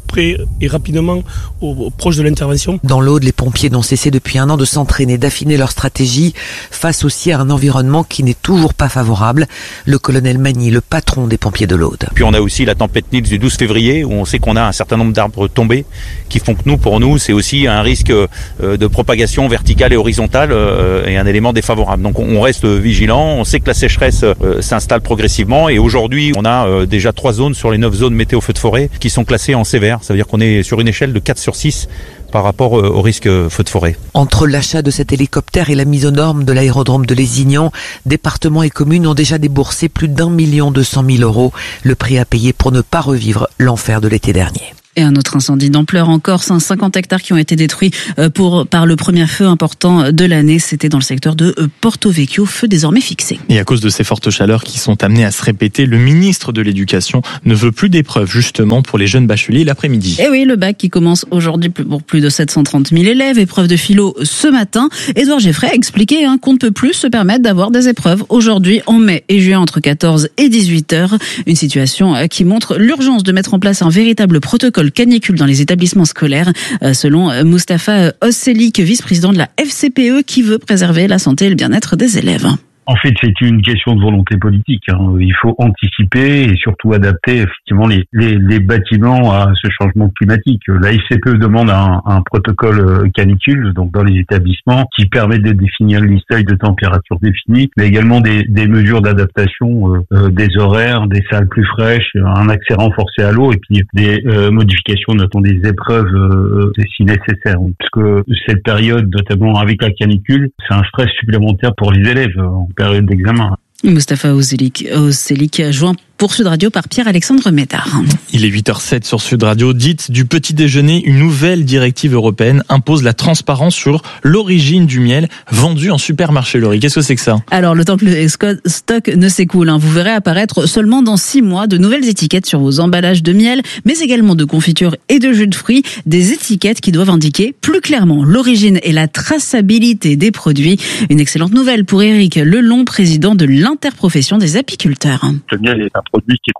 près et rapidement proche de l'intervention. Dans l'Aude, les pompiers n'ont cessé depuis 1 an de s'entraîner, d'affiner leur stratégie face aussi à un environnement qui n'est toujours pas favorable. Le colonel Magny, le patron des pompiers de l'Aude. Puis on a aussi la tempête Nils du 12 février où on sait qu'on a un certain nombre d'arbres tombés qui font que pour nous, c'est aussi un risque de propagation verticale et horizontale et un élément défavorable. Donc on reste vigilant, on sait que la sécheresse s'installe progressivement et aujourd'hui on a déjà 3 zones sur les 9 zones météo feu de forêt qui sont classées en sévère. Ça veut dire qu'on est sur une échelle de 4 sur 6 par rapport au risque feu de forêt. Entre l'achat de cet hélicoptère et la mise aux normes de l'aérodrome de Lézignan, départements et communes ont déjà déboursé plus d'1 200 000 €, le prix à payer pour ne pas revivre l'enfer de l'été dernier. Et un autre incendie d'ampleur en Corse, 50 hectares qui ont été détruits par le premier feu important de l'année. C'était dans le secteur de Porto Vecchio, feu désormais fixé. Et à cause de ces fortes chaleurs qui sont amenées à se répéter, le ministre de l'Éducation ne veut plus d'épreuves justement pour les jeunes bacheliers l'après-midi. Et oui, le bac qui commence aujourd'hui pour plus de 730 000 élèves. Épreuve de philo ce matin. Édouard Geffray a expliqué qu'on ne peut plus se permettre d'avoir des épreuves aujourd'hui en mai et juin entre 14 et 18 heures. Une situation qui montre l'urgence de mettre en place un véritable protocole canicule dans les établissements scolaires, selon Mustapha Osselik, vice-président de la FCPE, qui veut préserver la santé et le bien-être des élèves. En fait, c'est une question de volonté politique. Il faut anticiper et surtout adapter effectivement les bâtiments à ce changement climatique. La FCPE demande un protocole canicule, donc dans les établissements, qui permet de définir les seuils de température définis, mais également des mesures d'adaptation, des horaires, des salles plus fraîches, un accès renforcé à l'eau et puis des modifications, notamment des épreuves si nécessaire. Puisque cette période, notamment avec la canicule, c'est un stress supplémentaire pour les élèves en période d'examen. Mustapha Osselik, joint pour Sud Radio par Pierre-Alexandre Médard. Il est 8h07 sur Sud Radio. Dite du petit déjeuner, une nouvelle directive européenne impose la transparence sur l'origine du miel vendu en supermarché. Laurie, qu'est-ce que c'est que ça ? Alors, le temps que le stock ne s'écoule, vous verrez apparaître seulement dans 6 mois de nouvelles étiquettes sur vos emballages de miel, mais également de confitures et de jus de fruits. Des étiquettes qui doivent indiquer plus clairement l'origine et la traçabilité des produits. Une excellente nouvelle pour Éric Lelong, président de l'interprofession des apiculteurs. Le miel est un produit qui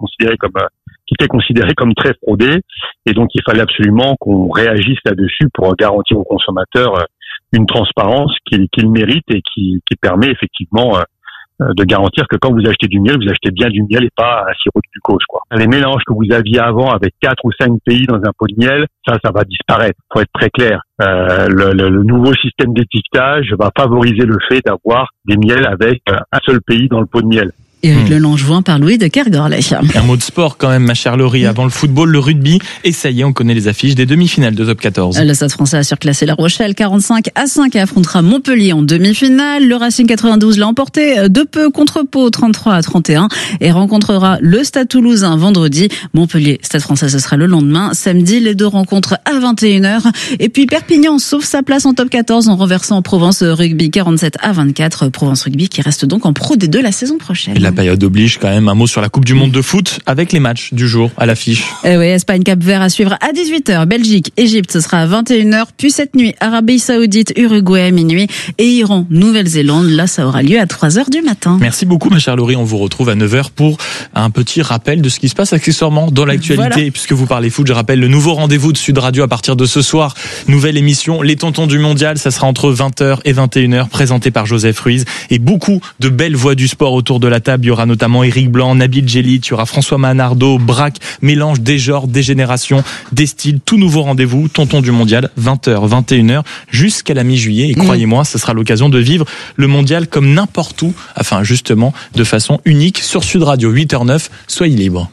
était considéré comme très fraudé, et donc il fallait absolument qu'on réagisse là-dessus pour garantir aux consommateurs une transparence qu'il mérite et qui permet effectivement de garantir que quand vous achetez du miel, vous achetez bien du miel et pas un sirop de glucose, quoi. Les mélanges que vous aviez avant avec 4 ou 5 pays dans un pot de miel, ça va disparaître. Faut être très clair. Le nouveau système d'étiquetage va favoriser le fait d'avoir des miels avec un seul pays dans le pot de miel. Éric Lelong, joint par Louis de Kergorlet. Un mot de sport quand même, ma chère Laurie. Avant le football, le rugby. Et ça y est, on connaît les affiches des demi-finales de Top 14. Le Stade Français a surclassé La Rochelle 45-5 et affrontera Montpellier en demi-finale. Le Racing 92 l'a emporté de peu contre Pau 33-31 et rencontrera le Stade Toulousain vendredi. Montpellier, Stade Français, ce sera le lendemain. Samedi, les deux rencontres à 21h. Et puis Perpignan sauve sa place en Top 14 en renversant Provence Rugby 47-24. Provence Rugby qui reste donc en Pro D2 la saison prochaine. La période oblige quand même. Un mot sur la Coupe du Monde de foot avec les matchs du jour à l'affiche. Oui, Espagne Cap Vert à suivre à 18h. Belgique, Égypte, ce sera à 21h. Puis cette nuit, Arabie Saoudite, Uruguay à minuit et Iran, Nouvelle-Zélande. Là, ça aura lieu à 3h du matin. Merci beaucoup, ma chère Laurie. On vous retrouve à 9h pour un petit rappel de ce qui se passe accessoirement dans l'actualité. Voilà. Puisque vous parlez foot, je rappelle le nouveau rendez-vous de Sud Radio à partir de ce soir. Nouvelle émission, Les Tontons du Mondial. Ça sera entre 20h et 21h, présenté par Joseph Ruiz. Et beaucoup de belles voix du sport autour de la table. Il y aura notamment Éric Blanc, Nabil Djellit, il y aura François Manardo, Braque, mélange des genres, des générations, des styles. Tout nouveau rendez-vous, Tonton du Mondial, 20h, 21h, jusqu'à la mi-juillet. Et croyez-moi, ce sera l'occasion de vivre le Mondial comme n'importe où. Enfin, justement, de façon unique sur Sud Radio, 8h09. Soyez libres.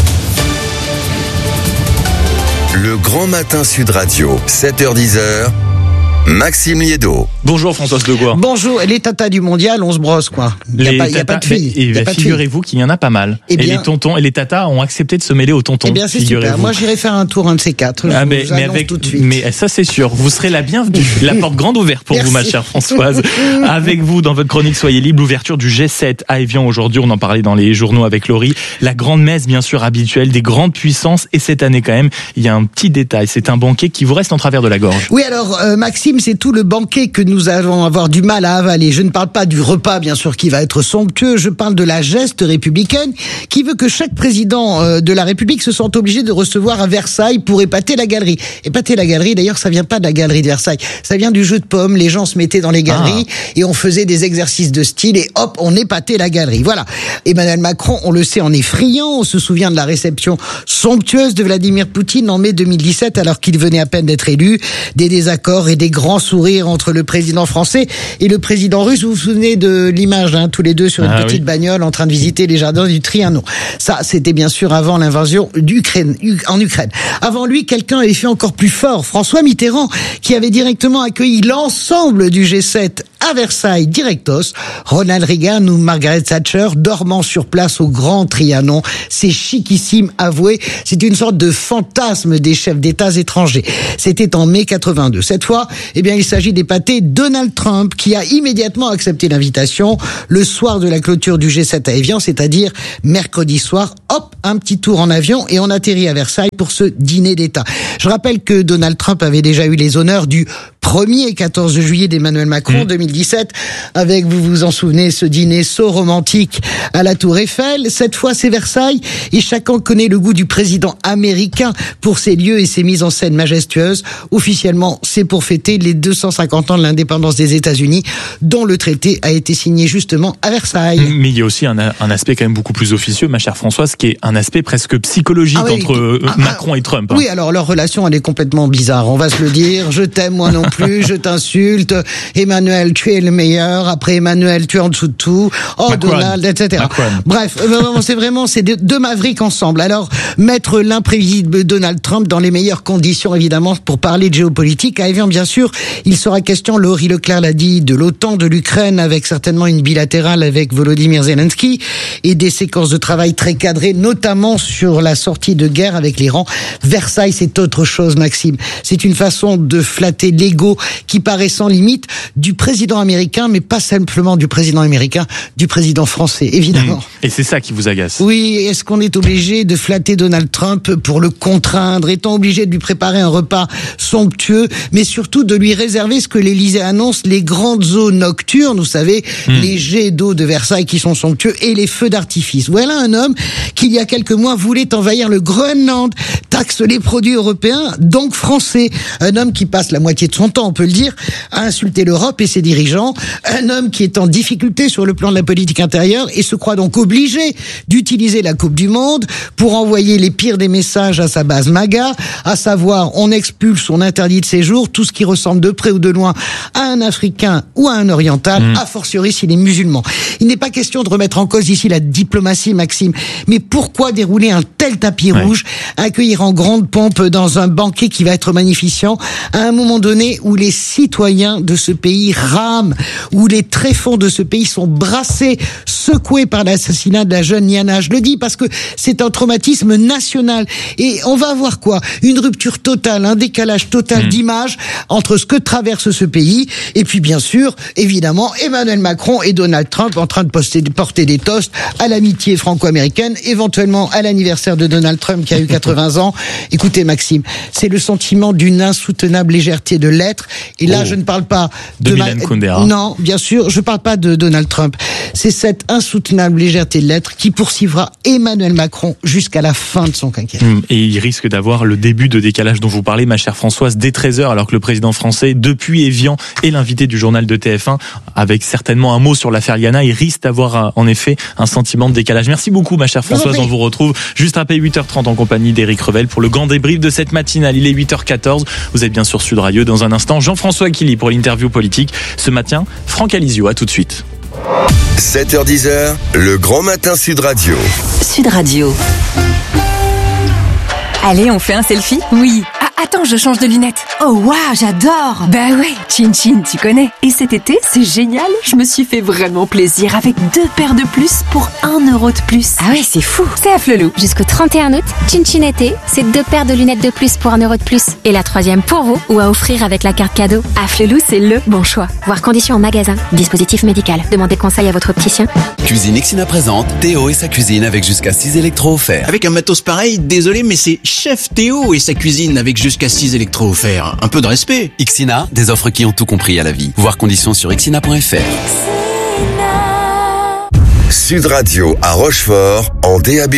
Le Grand Matin Sud Radio, 7h-10h. Maxime Liédo. Bonjour Françoise Degois. Bonjour, les tatas du mondial, on se brosse quoi. Il n'y a pas de filles. Et figurez-vous qu'il y en a pas mal. Et les tontons et les tatas ont accepté de se mêler aux tontons. Eh bien c'est super, moi j'irai faire un tour un de ces quatre. Mais ça c'est sûr, vous serez la bienvenue. La porte grande ouverte pour vous ma chère Françoise. Avec vous dans votre chronique Soyez libre, l'ouverture du G7 à Évian aujourd'hui, on en parlait dans les journaux avec Laurie. La grande messe bien sûr habituelle des grandes puissances et cette année quand même, il y a un petit détail, c'est un banquet qui vous reste en travers de la gorge. Oui alors Maxime, Maxime, c'est tout le banquet que nous allons avoir du mal à avaler. Je ne parle pas du repas, bien sûr, qui va être somptueux. Je parle de la geste républicaine qui veut que chaque président de la République se sente obligé de recevoir à Versailles pour épater la galerie. Épater la galerie, d'ailleurs, ça vient pas de la galerie de Versailles. Ça vient du jeu de pommes. Les gens se mettaient dans les galeries et on faisait des exercices de style et hop, on épatait la galerie. Voilà. Emmanuel Macron, on le sait, en est friand. On se souvient de la réception somptueuse de Vladimir Poutine en mai 2017 alors qu'il venait à peine d'être élu. Des désaccords et des grands sourires entre le président français et le président russe. Vous vous souvenez de l'image, tous les deux sur une petite bagnole en train de visiter les jardins du Trianon. Ça, c'était bien sûr avant l'invasion en Ukraine. Avant lui, quelqu'un avait fait encore plus fort. François Mitterrand, qui avait directement accueilli l'ensemble du G7 à Versailles, directos. Ronald Reagan ou Margaret Thatcher dormant sur place au Grand Trianon. C'est chiquissime, avoué. C'est une sorte de fantasme des chefs d'État étrangers. C'était en mai 82. Cette fois, il s'agit d'épater Donald Trump, qui a immédiatement accepté l'invitation le soir de la clôture du G7 à Évian, c'est-à-dire mercredi soir. Hop, un petit tour en avion et on atterrit à Versailles pour ce dîner d'État. Je rappelle que Donald Trump avait déjà eu les honneurs du 1er et 14 juillet d'Emmanuel Macron 2017, avec, vous vous en souvenez, ce dîner romantique à la Tour Eiffel. Cette fois, c'est Versailles, et chacun connaît le goût du président américain pour ses lieux et ses mises en scène majestueuses. Officiellement, c'est pour fêter les 250 ans de l'indépendance des États-Unis, dont le traité a été signé justement à Versailles. Mais il y a aussi un aspect quand même beaucoup plus officieux, ma chère Françoise, qui est un aspect presque psychologique entre Macron et Trump. Oui, alors leur relation, elle est complètement bizarre, on va se le dire. Je t'aime, moi non plus, je t'insulte. Emmanuel, tu es le meilleur. Après Emmanuel, tu es en dessous de tout. Oh, Macron. Donald, etc. Macron. Bref, c'est deux mavericks ensemble. Alors, mettre l'imprévisible Donald Trump dans les meilleures conditions, évidemment, pour parler de géopolitique. À Évian, bien sûr, il sera question, Laurie Leclerc l'a dit, de l'OTAN, de l'Ukraine, avec certainement une bilatérale avec Volodymyr Zelensky, et des séquences de travail très cadrées, notamment sur la sortie de guerre avec l'Iran. Versailles, c'est autre chose, Maxime. C'est une façon de flatter l'ego qui paraît sans limite du président américain, mais pas simplement du président américain, du président français, évidemment. Et c'est ça qui vous agace. Oui, est-ce qu'on est obligé de flatter Donald Trump pour le contraindre? Est-on obligé de lui préparer un repas somptueux, mais surtout de lui réserver ce que l'Élysée annonce, les grandes eaux nocturnes, vous savez, les jets d'eau de Versailles qui sont somptueux, et les feux d'artifice. Voilà un homme qui, il y a quelques mois, voulait envahir le Groenland, taxe les produits européens, donc français. Un homme qui passe la moitié de son temps, on peut le dire, à insulter l'Europe et ses dirigeants. Un homme qui est en difficulté sur le plan de la politique intérieure et se croit donc obligé d'utiliser la Coupe du Monde pour envoyer les pires des messages à sa base MAGA, à savoir on expulse, on interdit de séjour tout ce qui ressemble de près ou de loin à un Africain ou à un Oriental, a fortiori s'il est musulman. Il n'est pas question de remettre en cause ici la diplomatie, Maxime, mais pourquoi dérouler un tel tapis rouge, accueillir en grande pompe dans un banquet qui va être magnificent, à un moment donné où les citoyens de ce pays rament, où les tréfonds de ce pays sont brassés, secoués par l'assassinat de la jeune Niana. Je le dis parce que c'est un traumatisme national. Et on va avoir quoi? Une rupture totale, un décalage total d'image entre ce que traverse ce pays et puis bien sûr, évidemment, Emmanuel Macron et Donald Trump en train de porter des toasts à l'amitié franco-américaine, éventuellement à l'anniversaire de Donald Trump qui a eu 80 ans. Écoutez Maxime, c'est le sentiment d'une insoutenable légèreté de l'être. Et là, je ne parle pas de Mylène Kundera. Non, bien sûr, je parle pas de Donald Trump. C'est cette insoutenable légèreté de l'être qui poursuivra Emmanuel Macron jusqu'à la fin de son quinquennat. Et il risque d'avoir le début de décalage dont vous parlez, ma chère Françoise, dès 13h, alors que le président français, depuis Évian, est l'invité du journal de TF1, avec certainement un mot sur l'affaire Yana. Il risque d'avoir en effet un sentiment de décalage. Merci beaucoup, ma chère Françoise. On vous retrouve juste après 8h30 en compagnie d'Éric Revel pour le grand débrief de cette matinale. Il est 8h14. Vous êtes bien sur Sud Radio. Dans un instant, Jean-François Killy pour l'interview politique. Ce matin, Franck Alizio. À tout de suite. 7h10, le grand matin Sud Radio. Sud Radio. Allez, on fait un selfie? Oui. Ah, attends, je change de lunettes. Oh, waouh, j'adore. Bah ouais, Chin Chin, tu connais. Et cet été, c'est génial. Je me suis fait vraiment plaisir avec 2 paires de plus pour 1 euro de plus. Ah ouais, c'est fou. C'est à Flelou. Jusqu'au 31 août, Chin Chin été, c'est 2 paires de lunettes de plus pour 1 euro de plus. Et la 3e pour vous ou à offrir avec la carte cadeau. À Flelou, c'est le bon choix. Voir conditions en magasin. Dispositif médical. Demandez conseil à votre opticien. Cuisine Xina présente Théo et sa cuisine avec jusqu'à 6 électros offerts. Avec un matos pareil, désolé, mais c'est Chef Théo et sa cuisine avec jusqu'à jusqu'à 6 électros offerts. Un peu de respect. Ixina, des offres qui ont tout compris à la vie. Voir conditions sur ixina.fr. Sud Radio à Rochefort en DAB+.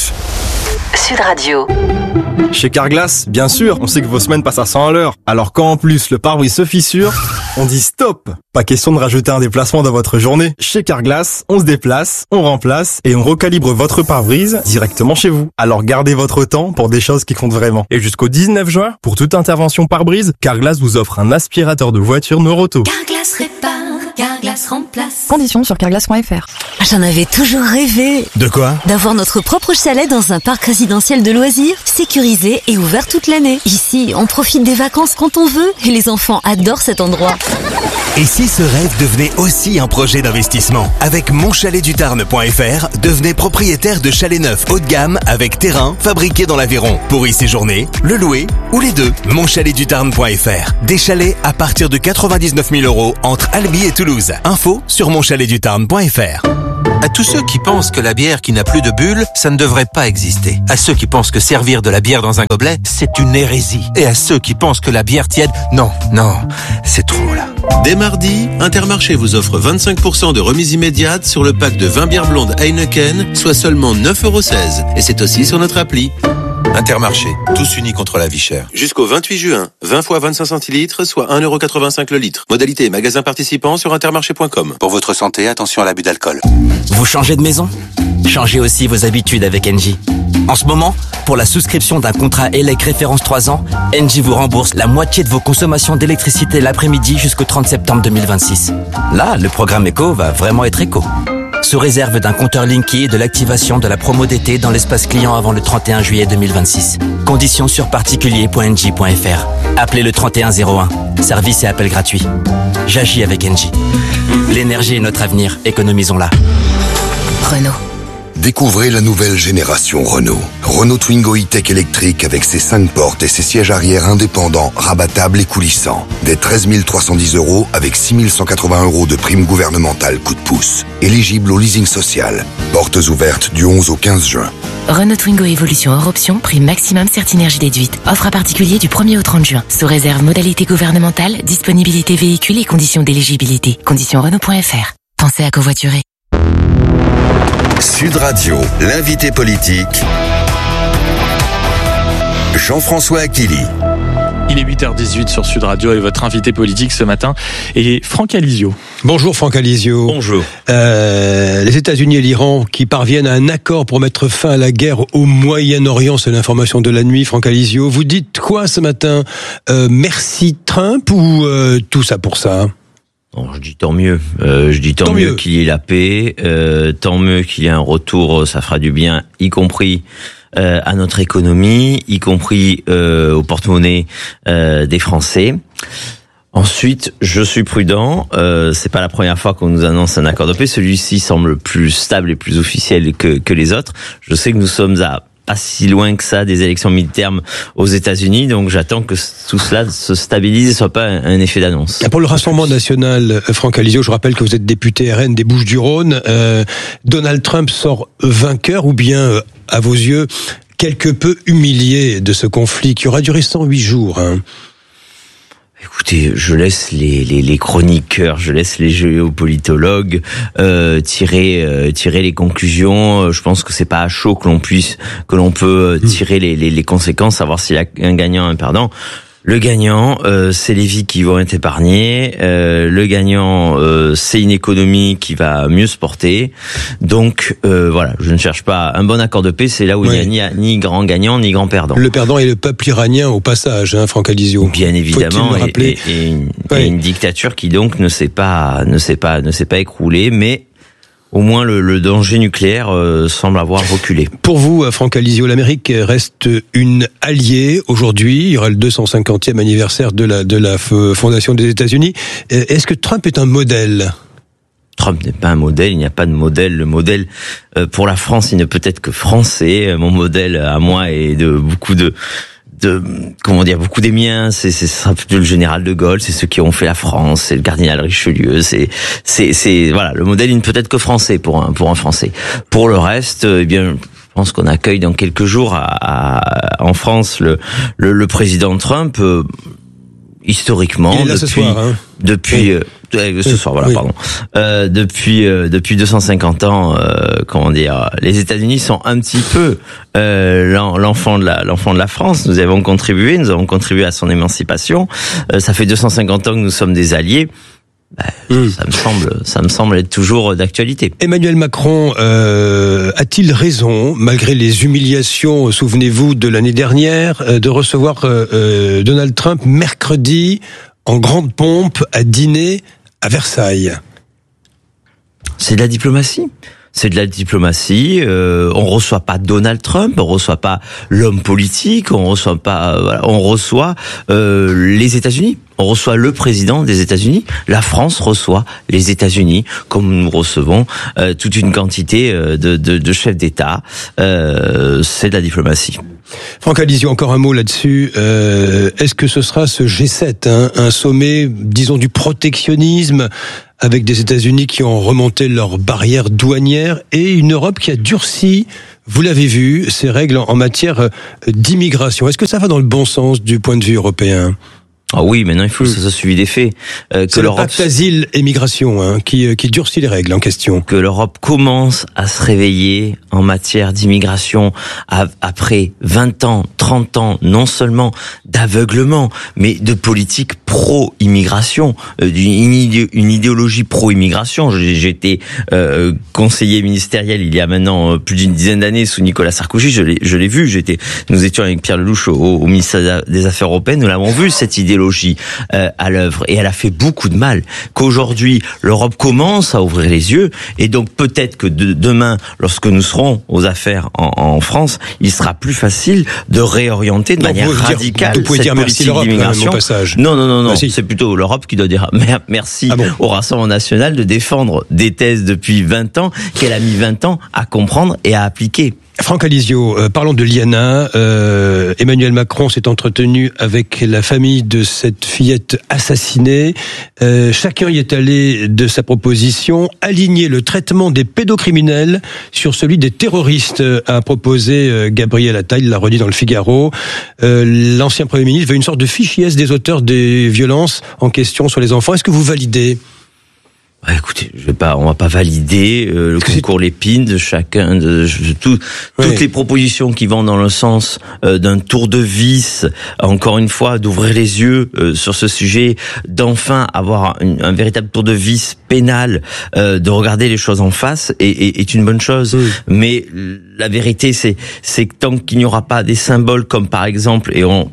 Sud Radio. Chez Carglass, bien sûr, on sait que vos semaines passent à 100 à l'heure. Alors quand en plus le pare-brise se fissure, on dit stop. Pas question de rajouter un déplacement dans votre journée. Chez Carglass, on se déplace, on remplace et on recalibre votre pare-brise directement chez vous. Alors gardez votre temps pour des choses qui comptent vraiment. Et jusqu'au 19 juin, pour toute intervention pare-brise, Carglass vous offre un aspirateur de voiture Noroto. Carglass répare, Carglass remplace. Conditions sur carglass.fr. J'en avais toujours rêvé. De quoi ? D'avoir notre propre chalet dans un parc résidentiel de loisirs, sécurisé et ouvert toute l'année. Ici, on profite des vacances quand on veut et les enfants adorent cet endroit. Et si ce rêve devenait aussi un projet d'investissement ? Avec monchaletdutarn.fr, devenez propriétaire de chalets neufs haut de gamme avec terrain fabriqué dans l'Aveyron. Pour y séjourner, le louer ou les deux. Monchaletdutarn.fr. Des chalets à partir de 99 000 € entre Albi et Toulouse. Info sur monchaletdutarn.fr. À tous ceux qui pensent que la bière qui n'a plus de bulles, ça ne devrait pas exister. À ceux qui pensent que servir de la bière dans un gobelet, c'est une hérésie. Et à ceux qui pensent que la bière tiède, non, c'est trop là. Dès mardi, Intermarché vous offre 25% de remise immédiate sur le pack de 20 bières blondes Heineken, soit seulement 9,16 €. Et c'est aussi sur notre appli. Intermarché, tous unis contre la vie chère. Jusqu'au 28 juin, 20 fois 25 centilitres, soit 1,85 € le litre. Modalité et magasin participant sur intermarché.com. Pour votre santé, attention à l'abus d'alcool. Vous changez de maison ? Changez aussi vos habitudes avec Engie. En ce moment, pour la souscription d'un contrat ELEC référence 3 ans, Engie vous rembourse la moitié de vos consommations d'électricité l'après-midi jusqu'au 30 septembre 2026. Là, le programme éco va vraiment être éco. Sous réserve d'un compteur Linky et de l'activation de la promo d'été dans l'espace client avant le 31 juillet 2026. Conditions sur particulier.engie.fr. Appelez le 3101. Service et appel gratuit. J'agis avec Engie. L'énergie est notre avenir. Économisons-la. Renault. Découvrez la nouvelle génération Renault. Renault Twingo E-Tech électrique avec ses 5 portes et ses sièges arrière indépendants, rabattables et coulissants. Dès 13 310 € avec 6 180 € de prime gouvernementale coup de pouce. Éligible au leasing social. Portes ouvertes du 11 au 15 juin. Renault Twingo Évolution hors option, prix maximum Certinergie déduite. Offre à particulier du 1er au 30 juin. Sous réserve modalité gouvernementale, disponibilité véhicule et conditions d'éligibilité. Conditions Renault.fr. Pensez à covoiturer. Sud Radio, l'invité politique, Jean-François Aquili. Il est 8h18 sur Sud Radio et votre invité politique ce matin est Franck Alizio. Bonjour Franck Alizio. Bonjour. Les États-Unis et l'Iran qui parviennent à un accord pour mettre fin à la guerre au Moyen-Orient, c'est l'information de la nuit. Franck Alizio, vous dites quoi ce matin ? Merci Trump ou tout ça pour ça ? Bon, je dis tant mieux. Je dis tant mieux qu'il y ait la paix, tant mieux qu'il y ait un retour, ça fera du bien, y compris à notre économie, y compris au porte-monnaie des Français. Ensuite, je suis prudent. C'est pas la première fois qu'on nous annonce un accord de paix. Celui-ci semble plus stable et plus officiel que les autres. Je sais que nous sommes à pas si loin que ça des élections midterm aux États-Unis, donc j'attends que tout cela se stabilise et soit pas un effet d'annonce. Pour le Rassemblement national, Franck Alizio, je rappelle que vous êtes député RN des Bouches-du-Rhône. Donald Trump sort vainqueur ou bien, à vos yeux, quelque peu humilié de ce conflit qui aura duré 108 jours, hein. Écoutez, je laisse les chroniqueurs, je laisse les géopolitologues tirer les conclusions. Je pense que c'est pas à chaud que l'on peut tirer les conséquences, savoir s'il y a un gagnant, un perdant. Le gagnant, c'est les vies qui vont être épargnées. Le gagnant, c'est une économie qui va mieux se porter. Donc voilà, je ne cherche pas un bon accord de paix. C'est là où il n'y a ni grand gagnant ni grand perdant. Le perdant est le peuple iranien au passage, hein, Franck Alizio. Bien évidemment, et une dictature qui donc ne s'est pas écroulée, mais au moins le danger nucléaire semble avoir reculé. Pour vous, Franck Alizio, l'Amérique reste une alliée aujourd'hui. Il y aura le 250e anniversaire de la fondation des États-Unis. Est-ce que Trump est un modèle ? Trump n'est pas un modèle, il n'y a pas de modèle. Le modèle pour la France, il ne peut être que français. Mon modèle à moi est de beaucoup des miens, c'est le général de Gaulle, c'est ceux qui ont fait la France, c'est le cardinal Richelieu, c'est voilà, le modèle il ne peut être que français pour un français. Pour le reste, eh bien, je pense qu'on accueille dans quelques jours en France le président Trump. Historiquement, il est là ce soir, ce soir, voilà, oui. pardon. Depuis 250 ans, les États-Unis sont un petit peu l'enfant de la France. Nous avons contribué à son émancipation. Ça fait 250 ans que nous sommes des alliés. Ça me semble être toujours d'actualité. Emmanuel Macron a-t-il raison, malgré les humiliations, souvenez-vous de l'année dernière, de recevoir Donald Trump mercredi en grande pompe à dîner à Versailles? C'est de la diplomatie. On reçoit pas Donald Trump, on reçoit pas l'homme politique, on reçoit les États-Unis. On reçoit le président des États-Unis. La France reçoit les États-Unis, comme nous recevons toute une quantité de chefs d'État. C'est de la diplomatie. Franck Alizio, encore un mot là-dessus. Est-ce que ce sera ce G7, un sommet, disons, du protectionnisme, avec des États-Unis qui ont remonté leurs barrières douanières et une Europe qui a durci, vous l'avez vu, ses règles en matière d'immigration? Est-ce que ça va dans le bon sens du point de vue européen? Ah oui, maintenant il faut que ça soit suivi des faits. C'est le pacte asile et migration qui durcit les règles en question. Que l'Europe commence à se réveiller en matière d'immigration après 20 ans, 30 ans, non seulement d'aveuglement, mais de politique pro-immigration, une idéologie pro-immigration. J'ai été conseiller ministériel il y a maintenant plus d'une dizaine d'années sous Nicolas Sarkozy, je l'ai vu, nous étions avec Pierre Lelouch au ministère des Affaires européennes, nous l'avons vu, cette idéologie à l'œuvre, et elle a fait beaucoup de mal. Qu'aujourd'hui l'Europe commence à ouvrir les yeux, et donc peut-être que demain, lorsque nous serons aux affaires en France, il sera plus facile de réorienter de manière radicale cette politique d'immigration. Non, c'est plutôt l'Europe qui doit dire merci au Rassemblement national de défendre des thèses depuis 20 ans qu'elle a mis 20 ans à comprendre et à appliquer. Franck Alizio, parlons de Liana. Emmanuel Macron s'est entretenu avec la famille de cette fillette assassinée. Chacun y est allé de sa proposition. Aligner le traitement des pédocriminels sur celui des terroristes, a proposé Gabriel Attal, il l'a redit dans le Figaro. L'ancien Premier ministre veut une sorte de fichier S des auteurs des violences en question sur les enfants. Est-ce que vous validez ? Écoutez, on va pas valider le concours Lépine de chacun, toutes les propositions qui vont dans le sens d'un tour de vis, encore une fois, d'ouvrir les yeux sur ce sujet, d'enfin avoir un véritable tour de vis pénal, de regarder les choses en face, est une bonne chose. Mais la vérité, c'est que tant qu'il n'y aura pas des symboles comme par exemple, et on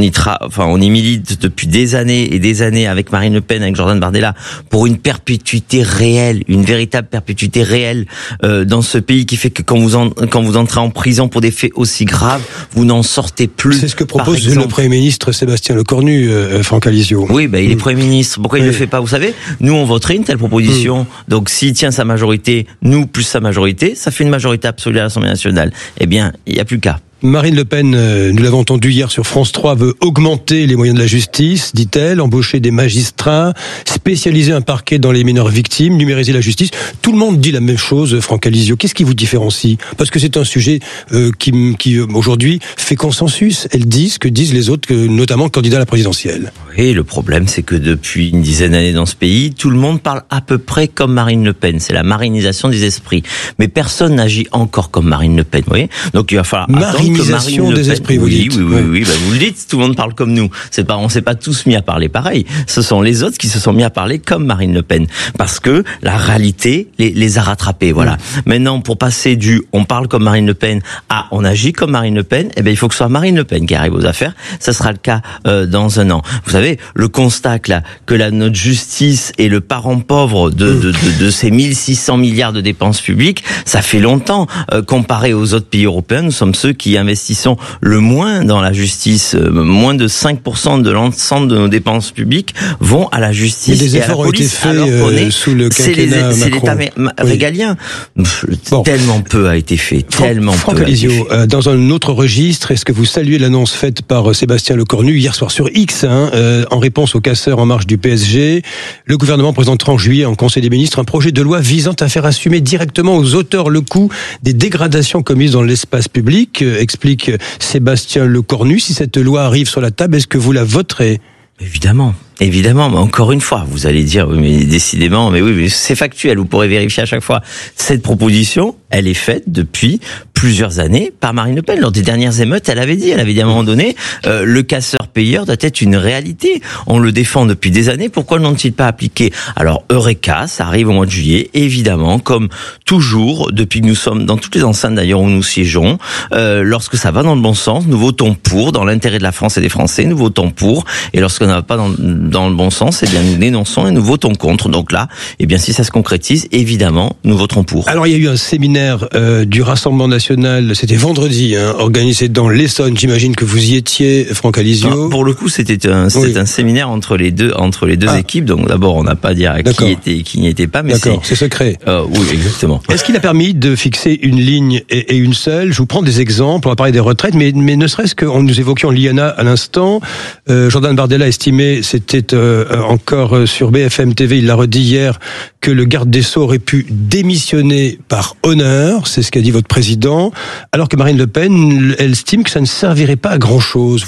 y milite depuis des années et des années avec Marine Le Pen, avec Jordan Bardella, pour une perpétuité réelle, une véritable perpétuité réelle dans ce pays, qui fait que quand vous entrez en prison pour des faits aussi graves, vous n'en sortez plus. C'est ce que propose le Premier ministre Sébastien Lecornu, Franck Alizio. Oui, il est Premier ministre. Pourquoi il le fait pas? Vous savez, nous on voterait une telle proposition. Donc s'il tient sa majorité, nous plus sa majorité, ça fait une majorité absolue à l'Assemblée nationale. Eh bien, il n'y a plus qu'à. Marine Le Pen, nous l'avons entendu hier sur France 3, veut augmenter les moyens de la justice, dit-elle, embaucher des magistrats, spécialiser un parquet dans les mineurs victimes, numériser la justice. Tout le monde dit la même chose, Franck Alizio. Qu'est-ce qui vous différencie? Parce que c'est un sujet qui aujourd'hui fait consensus. Elles disent ce que disent les autres, notamment le candidat à la présidentielle. Oui, le problème, c'est que depuis une dizaine d'années dans ce pays, tout le monde parle à peu près comme Marine Le Pen. C'est la marinisation des esprits. Mais personne n'agit encore comme Marine Le Pen, vous voyez? Donc il va falloir marinisation des esprits, vous dites. Oui, vous le dites, tout le monde parle comme nous. On s'est pas tous mis à parler pareil. Ce sont les autres qui se sont mis à parler comme Marine Le Pen. Parce que la réalité les a rattrapés, voilà. Maintenant, pour passer on parle comme Marine Le Pen à on agit comme Marine Le Pen, il faut que ce soit Marine Le Pen qui arrive aux affaires. Ça sera le cas dans un an. Vous savez, le constat que notre justice est le parent pauvre de ces 1600 milliards de dépenses publiques, ça fait longtemps. Comparé aux autres pays européens, nous sommes ceux qui investissons le moins dans la justice. Moins de 5% de l'ensemble de nos dépenses publiques vont à la justice. Mais des efforts ont été faits sous le quinquennat Macron. C'est l'État régalien. Tellement peu a été fait. Franck Alizio, dans un autre registre, est-ce que vous saluez l'annonce faite par Sébastien Lecornu hier soir sur X, en réponse aux casseurs en marche du PSG. Le gouvernement présentera en juillet en Conseil des ministres un projet de loi visant à faire assumer directement aux auteurs le coût des dégradations commises dans l'espace public, explique Sébastien Lecornu. Si cette loi arrive sur la table, est-ce que vous la voterez ? Évidemment, mais encore une fois, vous allez dire, oui, mais décidément, mais c'est factuel, vous pourrez vérifier à chaque fois. Cette proposition, elle est faite depuis plusieurs années par Marine Le Pen. Lors des dernières émeutes, elle avait dit à un moment donné, le casseur-payeur doit être une réalité. On le défend depuis des années, pourquoi n'ont-ils pas appliqué ? Alors, Eureka, ça arrive au mois de juillet, évidemment, comme toujours, depuis que nous sommes dans toutes les enceintes d'ailleurs où nous siégeons, lorsque ça va dans le bon sens, nous votons pour, dans l'intérêt de la France et des Français, nous votons pour, et lorsqu'on n'a pas dans le bon sens, eh bien nous dénonçons et nous votons contre. Donc là, eh bien si ça se concrétise, évidemment, nous voterons pour. Alors il y a eu un séminaire du Rassemblement National, c'était vendredi, organisé dans l'Essonne. J'imagine que vous y étiez, Franck Alizio. Non, pour le coup, c'était un séminaire entre les deux équipes. Donc d'abord, on n'a pas à dire qui n'y était pas, mais c'est secret. Oui, exactement. Est-ce qu'il a permis de fixer une ligne et une seule ? Je vous prends des exemples. On va parler des retraites, mais ne serait-ce que nous évoquions l'IANA à l'instant. Jordan Bardella estimait, c'était encore sur BFM TV, il l'a redit hier, que le garde des Sceaux aurait pu démissionner par honneur, c'est ce qu'a dit votre président, alors que Marine Le Pen, elle estime que ça ne servirait pas à grand-chose.